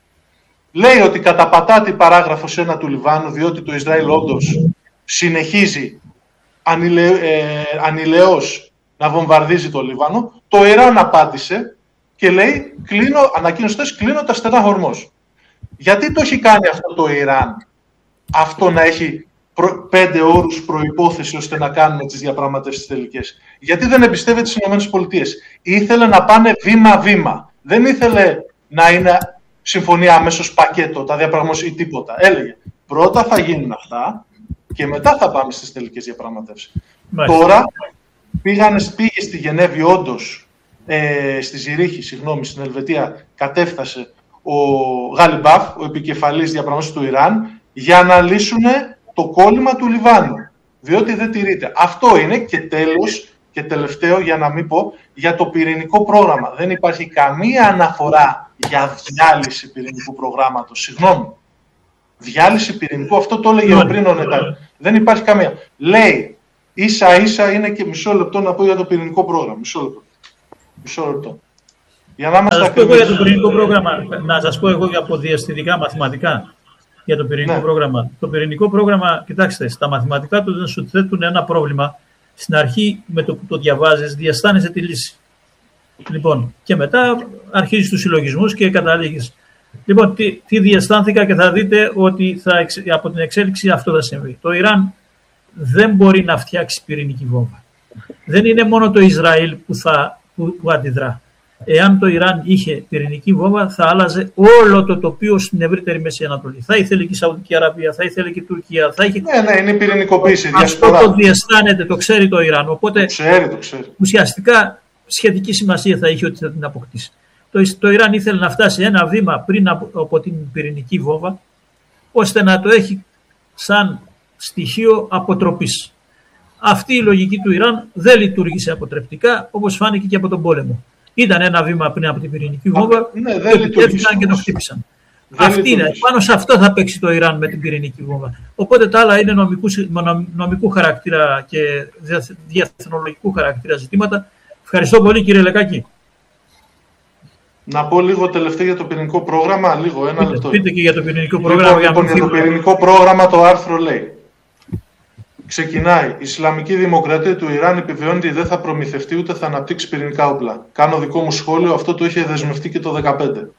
Λέει ότι καταπατά την παράγραφος ένα του Λιβάνου, διότι το Ισραήλ όντως συνεχίζει ανηλε, ε, ανηλεώς να βομβαρδίζει το Λίβανο. Το Ιράν απάντησε και λέει, κλείνω, ανακοίνωσε, κλείνω τα στενά Χορμόζ. Γιατί το έχει κάνει αυτό το Ιράν, αυτό να έχει προ, πέντε όρους προϋπόθεση ώστε να κάνουμε τις διαπραγματεύσεις τελικές? Γιατί δεν εμπιστεύεται τις ΗΠΑ. Ήθελε να πάνε βήμα-βήμα. Δεν ήθελε να είναι συμφωνία αμέσως πακέτο, τα διαπραγματεύσεις ή τίποτα. Έλεγε, πρώτα θα γίνουν αυτά και μετά θα πάμε στις τελικές διαπραγματεύσεις. Τώρα πήγανε, πήγε στη Γενέβη όντως, ε, στη Ζηρίχη, συγγνώμη, στην Ελβετία, κατέφτασε ο Γαλιμπάφ, ο επικεφαλής διαπραγματεύσεων του Ιράν, για να λύσουν το κόλλημα του Λιβάνου. Διότι δεν τηρείται. Αυτό είναι και τέλος, και Και τελευταίο, για να μην πω, για το πυρηνικό πρόγραμμα. Δεν υπάρχει καμία αναφορά για διάλυση πυρηνικού προγράμματος. Συγγνώμη. Διάλυση πυρηνικού, αυτό το έλεγε πριν ο Νετάνιαχου. Δεν υπάρχει καμία. Λέει, ίσα ίσα είναι και μισό λεπτό να πω για το πυρηνικό πρόγραμμα. Μισό λεπτό. Μισό λεπτό. Για να, να σας πω εγώ για το πυρηνικό πρόγραμμα, να σας πω εγώ για αποδιαστητικά μαθηματικά για το πυρηνικό ναι. πρόγραμμα. Το πυρηνικό πρόγραμμα, κοιτάξτε, στα μαθηματικά του δεν σου θέτουν ένα πρόβλημα. Στην αρχή, με το που το διαβάζεις, διαστάνεσαι τη λύση. Λοιπόν, και μετά αρχίζεις τους συλλογισμούς και καταλήγεις. Λοιπόν, τι, τι διαισθάνθηκα και θα δείτε ότι θα, από την εξέλιξη αυτό θα συμβεί. Το Ιράν δεν μπορεί να φτιάξει πυρηνική βόμβα. Δεν είναι μόνο το Ισραήλ που, θα, που, που αντιδρά. Εάν το Ιράν είχε πυρηνική βόμβα, θα άλλαζε όλο το τοπίο στην ευρύτερη Μέση Ανατολή. Θα ήθελε και η Σαουδική Αραβία, θα ήθελε και η Τουρκία. Θα είχε... Ναι, ναι, είναι η πυρηνικοποίηση. Αυτό το διαισθάνεται, το ξέρει το Ιράν. Οπότε το ξέρει, το ξέρει. Ουσιαστικά σχετική σημασία θα είχε ότι θα την αποκτήσει. Το, το Ιράν ήθελε να φτάσει ένα βήμα πριν από, από την πυρηνική βόμβα, ώστε να το έχει σαν στοιχείο αποτροπής. Αυτή η λογική του Ιράν δεν λειτουργήσε αποτρεπτικά, όπως φάνηκε και από τον πόλεμο. Ήταν ένα βήμα πριν από την πυρηνική βόμβα, ναι, το επιτέθηκαν και το χτύπησαν. Αυτή είναι. Πάνω σε αυτό θα παίξει το Ιράν με την πυρηνική βόμβα. Οπότε τα άλλα είναι νομικού, νομικού χαρακτήρα και διεθνολογικού χαρακτήρα ζητήματα. Ευχαριστώ πολύ, κύριε Λεκάκη. Να πω λίγο τελευταίο για το πυρηνικό πρόγραμμα, λίγο, ένα πείτε, λεπτό. Πείτε και για το πυρηνικό πρόγραμμα. Λοιπόν, για, για το πυρηνικό πρόγραμμα το άρθρο λέει. Ξεκινάει. Η Ισλαμική Δημοκρατία του Ιράν επιβεβαιώνει ότι δεν θα προμηθευτεί ούτε θα αναπτύξει πυρηνικά όπλα. Κάνω δικό μου σχόλιο, αυτό το είχε δεσμευτεί και το δύο χιλιάδες δεκαπέντε.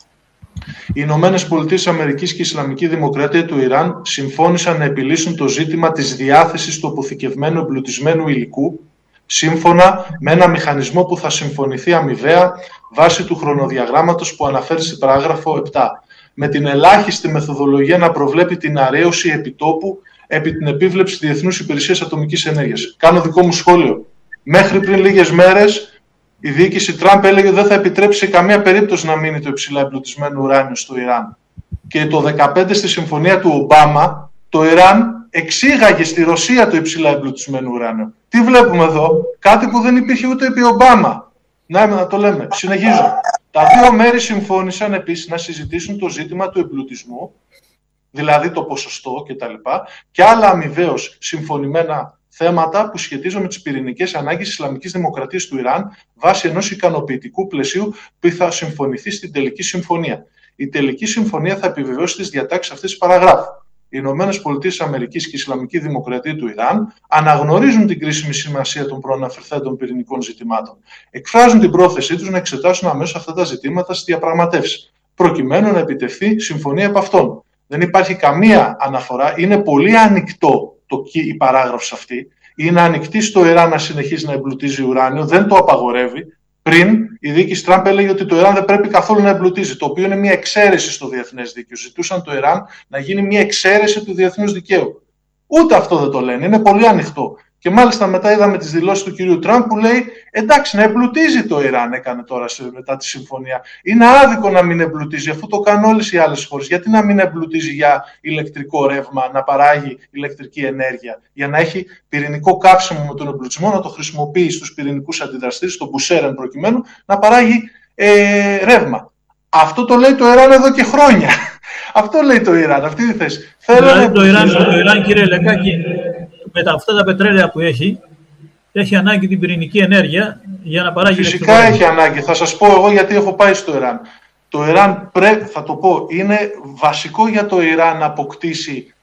Οι Ηνωμένες Πολιτείες Αμερικής και η Ισλαμική Δημοκρατία του Ιράν συμφώνησαν να επιλύσουν το ζήτημα της διάθεσης του αποθηκευμένου εμπλουτισμένου υλικού, σύμφωνα με ένα μηχανισμό που θα συμφωνηθεί αμοιβαία βάσει του χρονοδιαγράμματος που αναφέρει στην παράγραφο επτά, με την ελάχιστη μεθοδολογία να προβλέπει την αρέωση επιτόπου επί την επίβλεψη Διεθνούς Υπηρεσίας Ατομικής Ενέργειας. Κάνω δικό μου σχόλιο. Μέχρι πριν λίγες μέρες η διοίκηση Τραμπ έλεγε ότι δεν θα επιτρέψει σε καμία περίπτωση να μείνει το υψηλά εμπλουτισμένο ουράνιο στο Ιράν. Και το δύο χιλιάδες δεκαπέντε στη συμφωνία του Ομπάμα, το Ιράν εξήγαγε στη Ρωσία το υψηλά εμπλουτισμένο ουράνιο. Τι βλέπουμε εδώ? Κάτι που δεν υπήρχε ούτε επί Ομπάμα. Να, να το λέμε. Συνεχίζω. Τα δύο μέρη συμφώνησαν επίσης να συζητήσουν το ζήτημα του εμπλουτισμού, δηλαδή το ποσοστό κτλ. Και άλλα αμοιβαίως συμφωνημένα θέματα που σχετίζονται με τις πυρηνικές ανάγκες της Ισλαμικής Δημοκρατίας του Ιράν βάσει ενός ικανοποιητικού πλαισίου που θα συμφωνηθεί στην τελική συμφωνία. Η τελική συμφωνία θα επιβεβαιώσει τις διατάξεις αυτής της παραγράφου. Οι Ηνωμένες Πολιτείες Αμερικής και η Ισλαμική Δημοκρατία του Ιράν αναγνωρίζουν την κρίσιμη σημασία των προαναφερθέντων πυρηνικών ζητημάτων. Εκφράζουν την πρόθεσή τους να εξετάσουν αμέσως αυτά τα ζητήματα στις διαπραγματεύσεις, προκειμένου να επιτευχθεί συμφωνία από αυτών. Δεν υπάρχει καμία αναφορά, είναι πολύ ανοιχτό το, η παράγραφος αυτή. Είναι ανοιχτή στο Ιράν να συνεχίσει να εμπλουτίζει ουράνιο, δεν το απαγορεύει. Πριν η διοίκηση Τραμπ έλεγε ότι το Ιράν δεν πρέπει καθόλου να εμπλουτίζει, το οποίο είναι μια εξαίρεση στο διεθνές δίκαιο. Ζητούσαν το Ιράν να γίνει μια εξαίρεση του διεθνούς δικαίου. Ούτε αυτό δεν το λένε, είναι πολύ ανοιχτό. Και μάλιστα μετά είδαμε τις δηλώσεις του κυρίου Τραμπ που λέει εντάξει, να εμπλουτίζει το Ιράν, έκανε τώρα μετά τη συμφωνία. Είναι άδικο να μην εμπλουτίζει, αφού το κάνουν όλες οι άλλες χώρες. Γιατί να μην εμπλουτίζει για ηλεκτρικό ρεύμα, να παράγει ηλεκτρική ενέργεια, για να έχει πυρηνικό καύσιμο με τον εμπλουτισμό, να το χρησιμοποιεί στους πυρηνικούς αντιδραστήρες, στον Μπουσέρεν προκειμένου, να παράγει ε, ρεύμα. Αυτό το λέει το Ιράν εδώ και χρόνια. Αυτό λέει το Ιράν, αυτή είναι η θέση. Δηλαδή το Ιράν, το Ιράν, κύριε Λεκάκη, με τα, αυτά τα πετρέλαια που έχει, έχει ανάγκη την πυρηνική ενέργεια για να παράγει. Φυσικά έχει ανάγκη. Θα σας πω εγώ γιατί έχω πάει στο Ιράν. Το Ιράν, πρέ, θα το πω, είναι βασικό για το Ιράν να αποκτήσει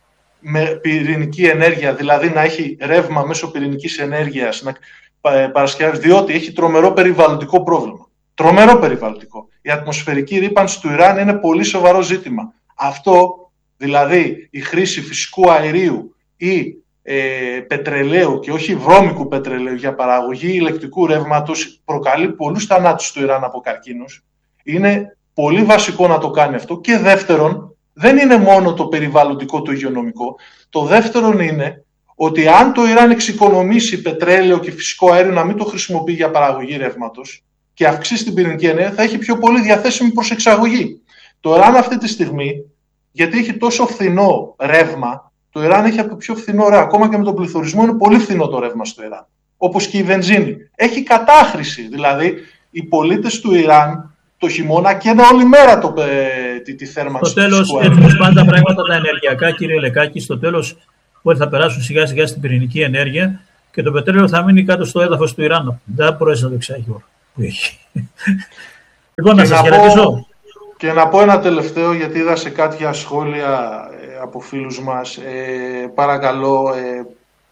με πυρηνική ενέργεια, δηλαδή να έχει ρεύμα μέσω πυρηνικής ενέργειας, να παρασκευάσει, διότι έχει τρομερό περιβαλλοντικό πρόβλημα. Τρομερό περιβαλλοντικό. Η ατμοσφαιρική ρύπανση του Ιράν είναι πολύ σοβαρό ζήτημα. Αυτό, δηλαδή η χρήση φυσικού αερίου ή ε, πετρελαίου και όχι βρώμικου πετρελαίου για παραγωγή ηλεκτρικού ρεύματος προκαλεί πολλούς θανάτους στο Ιράν από καρκίνους. Είναι πολύ βασικό να το κάνει αυτό. Και δεύτερον, δεν είναι μόνο το περιβαλλοντικό, το υγειονομικό. Το δεύτερον είναι ότι αν το Ιράν εξοικονομήσει πετρέλαιο και φυσικό αέριο να μην το χρησιμοποιεί για παραγωγή ρεύματος και αυξήσει την πυρηνική ενέργεια, θα έχει πιο πολύ διαθέσιμη προς εξαγωγή. Το Ιράν αυτή τη στιγμή, γιατί έχει τόσο φθηνό ρεύμα, το Ιράν έχει από πιο φθηνό ρεύμα. Ακόμα και με τον πληθωρισμό είναι πολύ φθηνό το ρεύμα στο Ιράν. όπως και η βενζίνη. Έχει κατάχρηση, δηλαδή οι πολίτες του Ιράν το χειμώνα καίνε όλη μέρα το, ε, τη, τη θέρμανση. Στο τέλος, έτσι πάνε τα πράγματα τα ενεργειακά, κύριε Λεκάκη, στο τέλος ότι θα περάσουν σιγά σιγά στην πυρηνική ενέργεια και το πετρέλαιο θα μείνει κάτω στο έδαφος του Ιράν. Δεν θα μπορέσει να το εξάγει όλο που έχει. Λοιπόν, να σας χαιρετήσω. Και να πω ένα τελευταίο, γιατί είδα σε κάποια σχόλια ε, από φίλους μας. Ε, παρακαλώ, ε,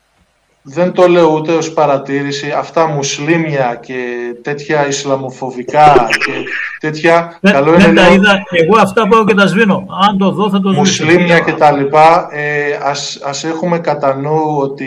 δεν το λέω ούτε ως παρατήρηση, αυτά μουσλίμια και τέτοια ισλαμοφοβικά και τέτοια... Δεν, καλό δεν είναι, τα λέω, είδα, εγώ αυτά πάω και τα σβήνω. Αν το δω θα το σβήνω. Μουσλίμια και τα λοιπά, ε, ας, ας έχουμε κατά νου ότι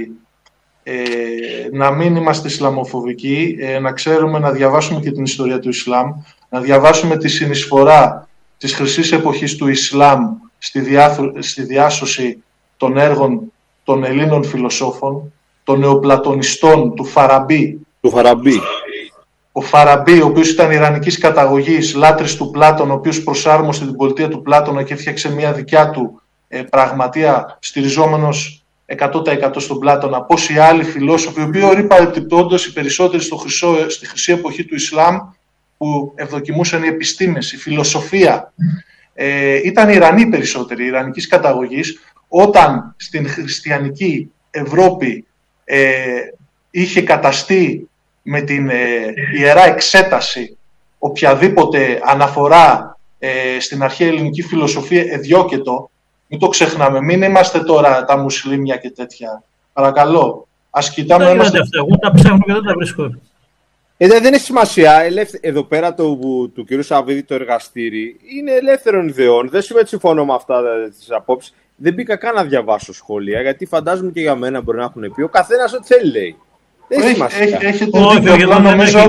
ε, να μην είμαστε ισλαμοφοβικοί, ε, να ξέρουμε να διαβάσουμε και την ιστορία του Ισλάμ, να διαβάσουμε τη συνεισφορά της χρυσής εποχής του Ισλάμ στη, διά, στη διάσωση των έργων των Ελλήνων φιλοσόφων, των νεοπλατωνιστών, του Φαραμπί. Του Φαραμπί. Ο Φαραμπί, ο οποίος ήταν ιρανικής καταγωγής, λάτρης του Πλάτωνα, ο οποίος προσάρμοσε την πολιτεία του Πλάτωνα και έφτιαξε μια δικιά του ε, πραγματεία, στηριζόμενος εκατό τοις εκατό στον Πλάτωνα. Πόσοι άλλοι φιλόσοφοι, οι οποίοι παρεπτυπτόντως οι περισσότεροι στο χρυσό, στη χρυσή εποχή του Ισλάμ, που ευδοκιμούσαν οι επιστήμες, η φιλοσοφία, ε, ήταν Ιρανοί περισσότεροι, ιρανικής καταγωγής. Όταν στην χριστιανική Ευρώπη ε, είχε καταστεί με την ε, ιερά εξέταση οποιαδήποτε αναφορά ε, στην αρχαία ελληνική φιλοσοφία εδιώκετο, μην το ξεχνάμε, μην είμαστε τώρα τα μουσλίμια και τέτοια. Παρακαλώ, ας κοιτάμε... Δεν είμαστε... αυτά, εγώ τα ψάχνω και δεν τα βρίσκω. Ε, δεν έχει σημασία. Εδώ πέρα το, του κ. Σαββίδη το εργαστήρι είναι ελεύθερων ιδεών. Δεν σημαίνει συμφωνώ με αυτά τις απόψεις. Δεν μπήκα καν να διαβάσω σχόλια, γιατί φαντάζομαι και για μένα μπορεί να έχουν πει. Ο καθένας ό,τι θέλει λέει. Δεν έχει σημασία. Έχετε δίκιο, απλά νομίζω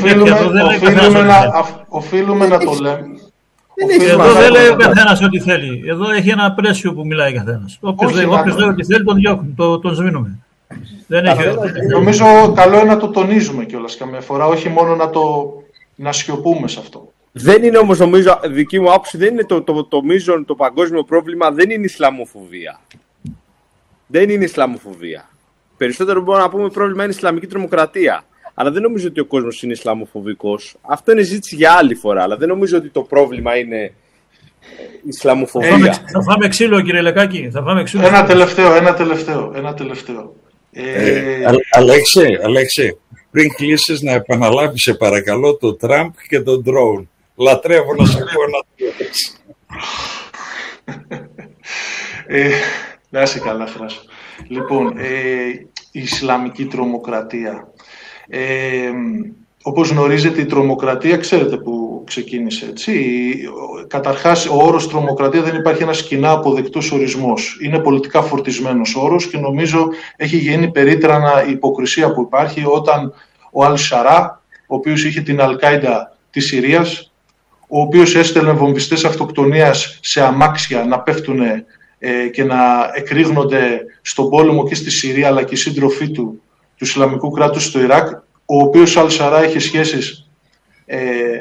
οφείλουμε να το λέμε. Εδώ δεν λέει ο καθένας ό,τι θέλει. Εδώ έχει ένα πλαίσιο που μιλάει ο καθένας. Όποιος λέει ό,τι θέλει τον διώχνει, τον σβήνουμε. Δεν έχει... Νομίζω καλό είναι να το τονίζουμε κιόλας καμιά φορά, όχι μόνο να το να σιωπούμε σε αυτό. Δεν είναι όμως, νομίζω, δική μου άποψη, δεν είναι το, το, το μείζον, το παγκόσμιο πρόβλημα, δεν είναι η Ισλαμοφοβία. Δεν είναι η Ισλαμοφοβία. Περισσότερο μπορούμε να πούμε πρόβλημα είναι η Ισλαμική τρομοκρατία. Αλλά δεν νομίζω ότι ο κόσμος είναι Ισλαμοφοβικός. Αυτό είναι ζήτηση για άλλη φορά, αλλά δεν νομίζω ότι το πρόβλημα είναι η Ισλαμοφοβία. Θα φάμε ξύλο, κύριε Λεκάκη. Θα φάμε ξύλο. Ένα τελευταίο, ένα τελευταίο, ένα τελευταίο. Ε, ε, Αλέξη, Αλέξη, πριν κλείσεις να επαναλάβεις σε παρακαλώ το Τραμπ και το drone. Λατρεύω να σε ακούω να το πεις. ε, Να είσαι καλά, Φράσο. Λοιπόν, ε, η Ισλαμική τρομοκρατία. Ε, όπως γνωρίζετε, η τρομοκρατία, ξέρετε που ξεκίνησε, έτσι. Καταρχάς, ο όρος τρομοκρατία δεν υπάρχει ένας κοινά αποδεκτός ορισμός. Είναι πολιτικά φορτισμένος όρος και νομίζω έχει γίνει περίτρανα η υποκρισία που υπάρχει όταν ο Αλ Σαρά, ο οποίος είχε την Αλ-Κάιντα της Συρίας, ο οποίος έστελνε βομβιστές αυτοκτονίας σε αμάξια να πέφτουν ε, και να εκρήγνονται στον πόλεμο και στη Συρία, αλλά και οι σύντροφοί του, του Ισλαμικού κράτους στο Ιράκ, ο οποίος Αλ Σαρά είχε σχέσεις ε,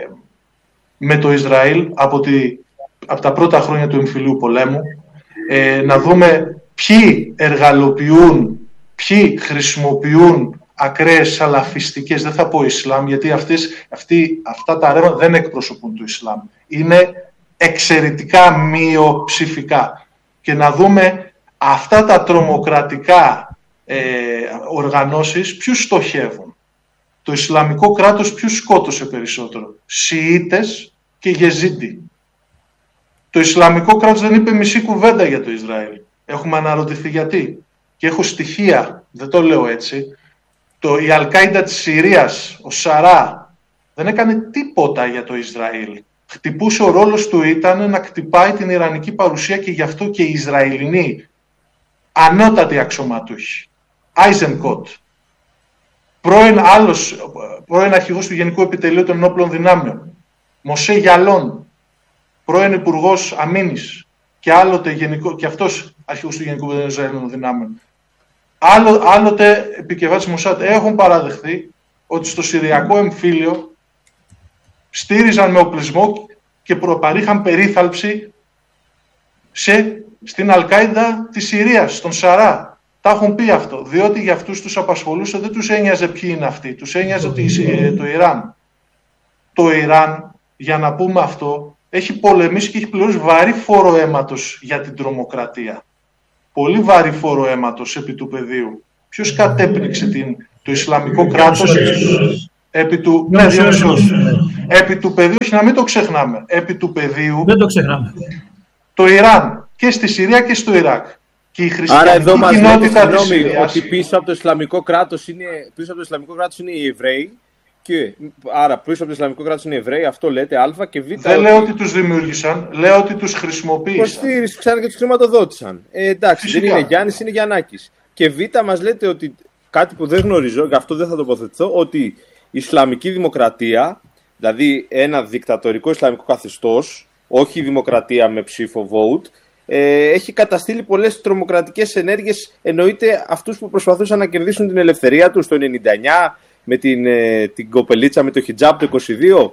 με το Ισραήλ από, τη, από τα πρώτα χρόνια του εμφυλίου πολέμου, ε, να δούμε ποιοι εργαλοποιούν, ποιοι χρησιμοποιούν ακραίες σαλαφιστικές, δεν θα πω Ισλάμ, γιατί αυτές, αυτοί, αυτά τα ρεύματα δεν εκπροσωπούν το Ισλάμ. Είναι εξαιρετικά μειοψηφικά. Και να δούμε αυτά τα τρομοκρατικά ε, οργανώσεις ποιους στοχεύουν. Το Ισλαμικό κράτος ποιους σκότωσε περισσότερο. Σιήτες και Γεζίντι. Το Ισλαμικό κράτος δεν είπε μισή κουβέντα για το Ισραήλ. Έχουμε αναρωτηθεί γιατί. Και έχω στοιχεία, δεν το λέω έτσι. Το, η Αλ-Κάιντα της Συρίας, ο Σαρά, δεν έκανε τίποτα για το Ισραήλ. Χτυπούσε, ο ρόλος του ήταν να χτυπάει την ιρανική παρουσία και γι' αυτό και οι Ισραηλινοί ανώτατοι αξιωματούχοι. Άιζενκοτ, πρώην, άλλος, πρώην αρχηγός του Γενικού Επιτελείου των Ενόπλων Δυνάμεων, Μωσέ Γιαλών, πρώην Υπουργός Αμήνης και άλλοτε γενικό, και αυτός αρχηγός του Γενικού Επιτελείου των Δυνάμεων, Άλλο, άλλοτε επικεφαλής Μοσάτ, έχουν παραδεχθεί ότι στο Συριακό εμφύλιο στήριζαν με οπλισμό και προπαρήχαν περίθαλψη σε, στην Αλ-Κάιντα της Συρίας, στον Σαρά. Τα έχουν πει αυτό, διότι για αυτούς τους απασχολούσε, δεν τους ένοιαζε ποιοι είναι αυτοί, τους ένοιαζε το, το Ιράν. Το Ιράν, για να πούμε αυτό, έχει πολεμήσει και έχει πληρώσει βαρύ φόρο αίματος για την τρομοκρατία. Πολύ βαρύ φόρο αίματος επί του πεδίου. Ποιος κατέπνιξε την, το Ισλαμικό κράτος επί του, ναι, επί του πεδίου, όχι να μην το ξεχνάμε, επί του πεδίου, δεν το ξεχνάμε, το Ιράν και στη Συρία και στο Ιράκ. Και η χριστιανική Άρα εδώ μας κοινότητα λέτε, της Συρίας, ότι πίσω από το Ισλαμικό κράτος είναι, πίσω από το Ισλαμικό κράτος είναι οι Εβραίοι. Και, άρα πίσω από το Ισλαμικό κράτος είναι οι Εβραίοι, αυτό λέτε Α και Β. Δεν ότι... λέω ότι τους δημιούργησαν, λέω ότι τους χρησιμοποίησαν. Υποστήριξαν και τους χρηματοδότησαν. Ε, εντάξει, φυσικά. Δεν είναι Γιάννης, είναι Γιαννάκης. Και Β μας λέτε ότι κάτι που δεν γνωρίζω, γι' αυτό δεν θα τοποθετηθώ, ότι η Ισλαμική δημοκρατία, δηλαδή ένα δικτατορικό Ισλαμικό καθεστώς, όχι η δημοκρατία με ψήφο vote, ε, έχει καταστήλει πολλές τρομοκρατικές ενέργειες, εννοείται αυτούς που προσπαθούσαν να κερδίσουν την ελευθερία τους το ενενήντα εννιά, με την, ε, την κοπελίτσα με το χιτζάπ το είκοσι δύο.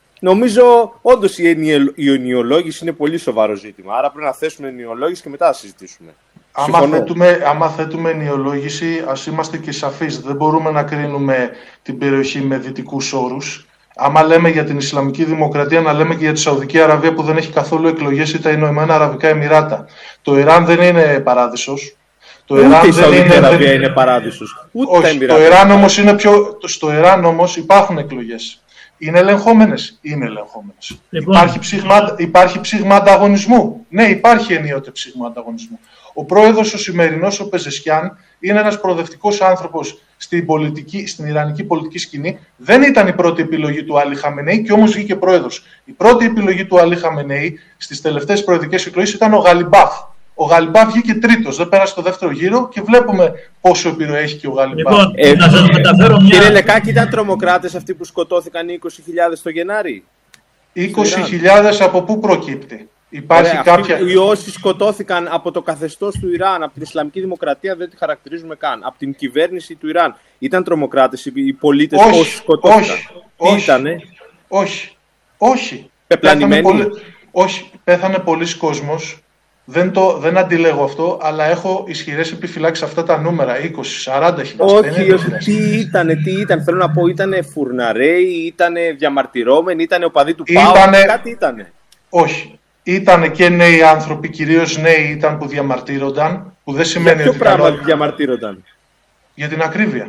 Νομίζω όντως η, ενιολ, η ενιολόγηση είναι πολύ σοβαρό ζήτημα. Άρα πρέπει να θέσουμε ενιολόγηση και μετά να συζητήσουμε. Άμα θέτουμε, άμα θέτουμε ενιολόγηση, ας είμαστε και σαφείς. Δεν μπορούμε να κρίνουμε την περιοχή με δυτικούς όρους. Άμα λέμε για την Ισλαμική Δημοκρατία, να λέμε και για τη Σαουδική Αραβία που δεν έχει καθόλου εκλογές ή τα Ηνωμένα Αραβικά Εμιράτα. Το Ιράν δεν είναι παράδεισος. Το Ούτε Ιράν η Σαουδική Αραβία είναι παράδεισος. Ούτε όχι, το Ιράν όμως είναι πιο... Στο Ιράν όμως υπάρχουν εκλογές. Είναι ελεγχόμενες. Είναι ελεγχόμενες. Λοιπόν. Υπάρχει, ψήγμα... υπάρχει ψήγμα ανταγωνισμού. Ναι, υπάρχει ενίοτε ψήγμα ανταγωνισμού. Ο πρόεδρος ο σημερινός, ο Πεζεσκιάν, είναι ένας προοδευτικός άνθρωπος στην, πολιτική, στην ιρανική πολιτική σκηνή. Δεν ήταν η πρώτη επιλογή του Αλή Χαμενεή και όμως βγήκε πρόεδρος. Η πρώτη επιλογή του Αλή Χαμενεή στις τελευταίες προεδρικές εκλογές ήταν ο Γαλιμπάφ. Ο Γαλιμπάφ βγήκε τρίτος, δεν πέρασε το δεύτερο γύρο και βλέπουμε πόσο επιρροή έχει και ο Γαλιμπάφ. Λοιπόν, ε, να σας μεταφέρω μια... Κύριε Λεκάκη, ήταν τρομοκράτες αυτοί που σκοτώθηκαν είκοσι χιλιάδες το Γενάρη? είκοσι χιλιάδες από πού προκύπτει? Υπάρχει Ωραία, κάποια... Αυτοί οι όσοι σκοτώθηκαν από το καθεστώς του Ιράν, από την Ισλαμική Δημοκρατία, δεν τη χαρακτηρίζουμε καν. Από την κυβέρνηση του Ιράν. Ήταν τρομοκράτες οι πολίτες όχι, όσοι σκοτώθηκαν? Όχι, Τι όχι, ήτανε? όχι, όχι. Πεπλανημένοι? Πέθανε πολύ... Όχι, πέθανε πολλοί κόσμος. Δεν, το, δεν αντιλέγω αυτό, αλλά έχω ισχυρές επιφυλάξεις αυτά τα νούμερα, είκοσι, σαράντα χιλιάδες. Όχι, όχι, τι ήτανε, τι ήταν, θέλω να πω, ήτανε φουρναρέοι, ήτανε διαμαρτυρώμενοι, ήτανε οπαδοί του ΠΑΟ, κάτι ήτανε. Όχι, ήτανε και νέοι άνθρωποι, κυρίως νέοι ήταν που διαμαρτύρονταν, που δεν σημαίνει για ότι... ποιο πράγμα διαμαρτύρονταν? Για την ακρίβεια.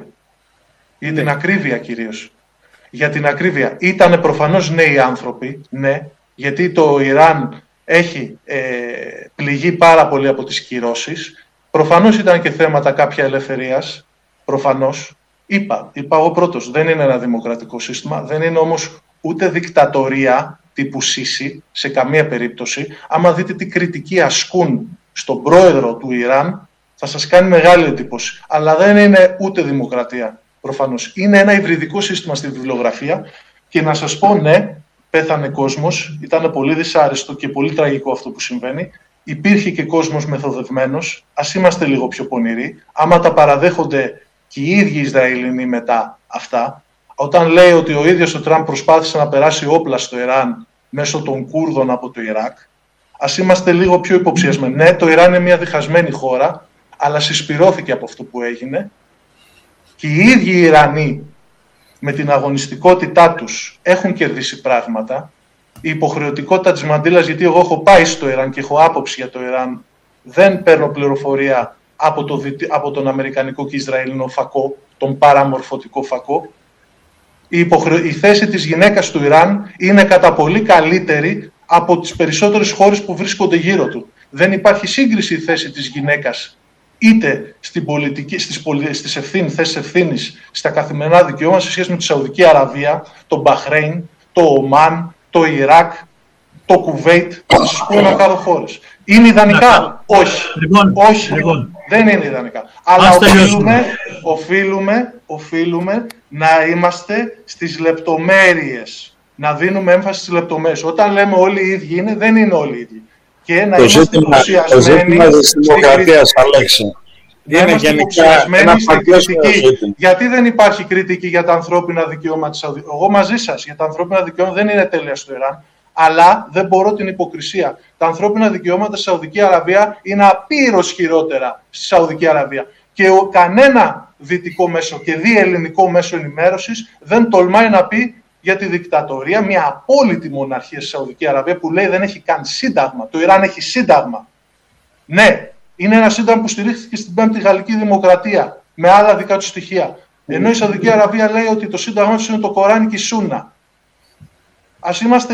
Για ναι. την ακρίβεια κυρίως. Για την ακρίβεια. Ήτανε προφανώς νέοι άνθρωποι, ναι, γιατί το Ιράν... έχει ε, πληγεί πάρα πολύ από τις κυρώσεις. Προφανώς ήταν και θέματα κάποια ελευθερίας. Προφανώς. Είπα, είπα εγώ πρώτος, δεν είναι ένα δημοκρατικό σύστημα, δεν είναι όμως ούτε δικτατορία τύπου Σίση, σε καμία περίπτωση. Άμα δείτε τι κριτική ασκούν στον πρόεδρο του Ιράν, θα σας κάνει μεγάλη εντύπωση. Αλλά δεν είναι ούτε δημοκρατία, προφανώς. Είναι ένα υβριδικό σύστημα στη βιβλιογραφία και να σας πω, ναι, πέθανε κόσμος, ήταν πολύ δυσάρεστο και πολύ τραγικό αυτό που συμβαίνει. Υπήρχε και κόσμος μεθοδευμένος, ας είμαστε λίγο πιο πονηροί. Άμα τα παραδέχονται και οι ίδιοι Ισραηλινοί μετά αυτά, όταν λέει ότι ο ίδιος ο Τραμπ προσπάθησε να περάσει όπλα στο Ιράν μέσω των Κούρδων από το Ιράκ, ας είμαστε λίγο πιο υποψιασμένοι. Ναι, το Ιράν είναι μια διχασμένη χώρα, αλλά συσπυρώθηκε από αυτό που έγινε και οι ίδιοι οι Ιρανοί με την αγωνιστικότητά τους έχουν κερδίσει πράγματα. Η υποχρεωτικότητα της μαντήλας, γιατί εγώ έχω πάει στο Ιράν και έχω άποψη για το Ιράν, δεν παίρνω πληροφορία από, το, από τον Αμερικανικό και Ισραηλινό φακό, τον παραμορφωτικό φακό. Η, υποχρεω... η θέση της γυναίκας του Ιράν είναι κατά πολύ καλύτερη από τις περισσότερες χώρες που βρίσκονται γύρω του. Δεν υπάρχει σύγκριση η θέση της γυναίκας είτε στην πολιτική, στις, πολι... στις ευθύνη, θέσεις ευθύνης, στα καθημερινά δικαιώματα σε σχέση με τη Σαουδική Αραβία, το Μπαχρέιν, το Ομάν, το Ιράκ, το Κουβέιτ, θα σας πω ένα κάρο χώρες. Είναι ιδανικά? Όχι. Λοιπόν, Όχι. Λοιπόν. Δεν είναι ιδανικά. Αλλά οφείλουμε, οφείλουμε, οφείλουμε να είμαστε στις λεπτομέρειες. Να δίνουμε έμφαση στις λεπτομέρειες. Όταν λέμε όλοι οι ίδιοι είναι, δεν είναι όλοι οι ίδιοι. Και να το είμαστε υποψιασμένοι στη δημοκρατία, Αλέξη. Είναι γενικά ένα κριτική. Γιατί δεν υπάρχει κριτική για τα ανθρώπινα δικαιώματα της Σαουδικής? Εγώ μαζί σας, για τα ανθρώπινα δικαιώματα δεν είναι τέλεια στο Ιράν, αλλά δεν μπορώ την υποκρισία. Τα ανθρώπινα δικαιώματα στη Σαουδική Αραβία είναι απείρως χειρότερα στη Σαουδική Αραβία. Και ο, κανένα δυτικό μέσο και διελληνικό μέσο ενημέρωσης δεν τολμάει να πει για τη δικτατορία, μια απόλυτη μοναρχία στη Σαουδική Αραβία που λέει δεν έχει καν σύνταγμα. Το Ιράν έχει σύνταγμα. Ναι, είναι ένα σύνταγμα που στηρίχθηκε στην Πέμπτη Γαλλική Δημοκρατία με άλλα δικά του στοιχεία. Ενώ η Σαουδική Αραβία λέει ότι το σύνταγμα του είναι το Κοράνι και η Σούνα. Ας είμαστε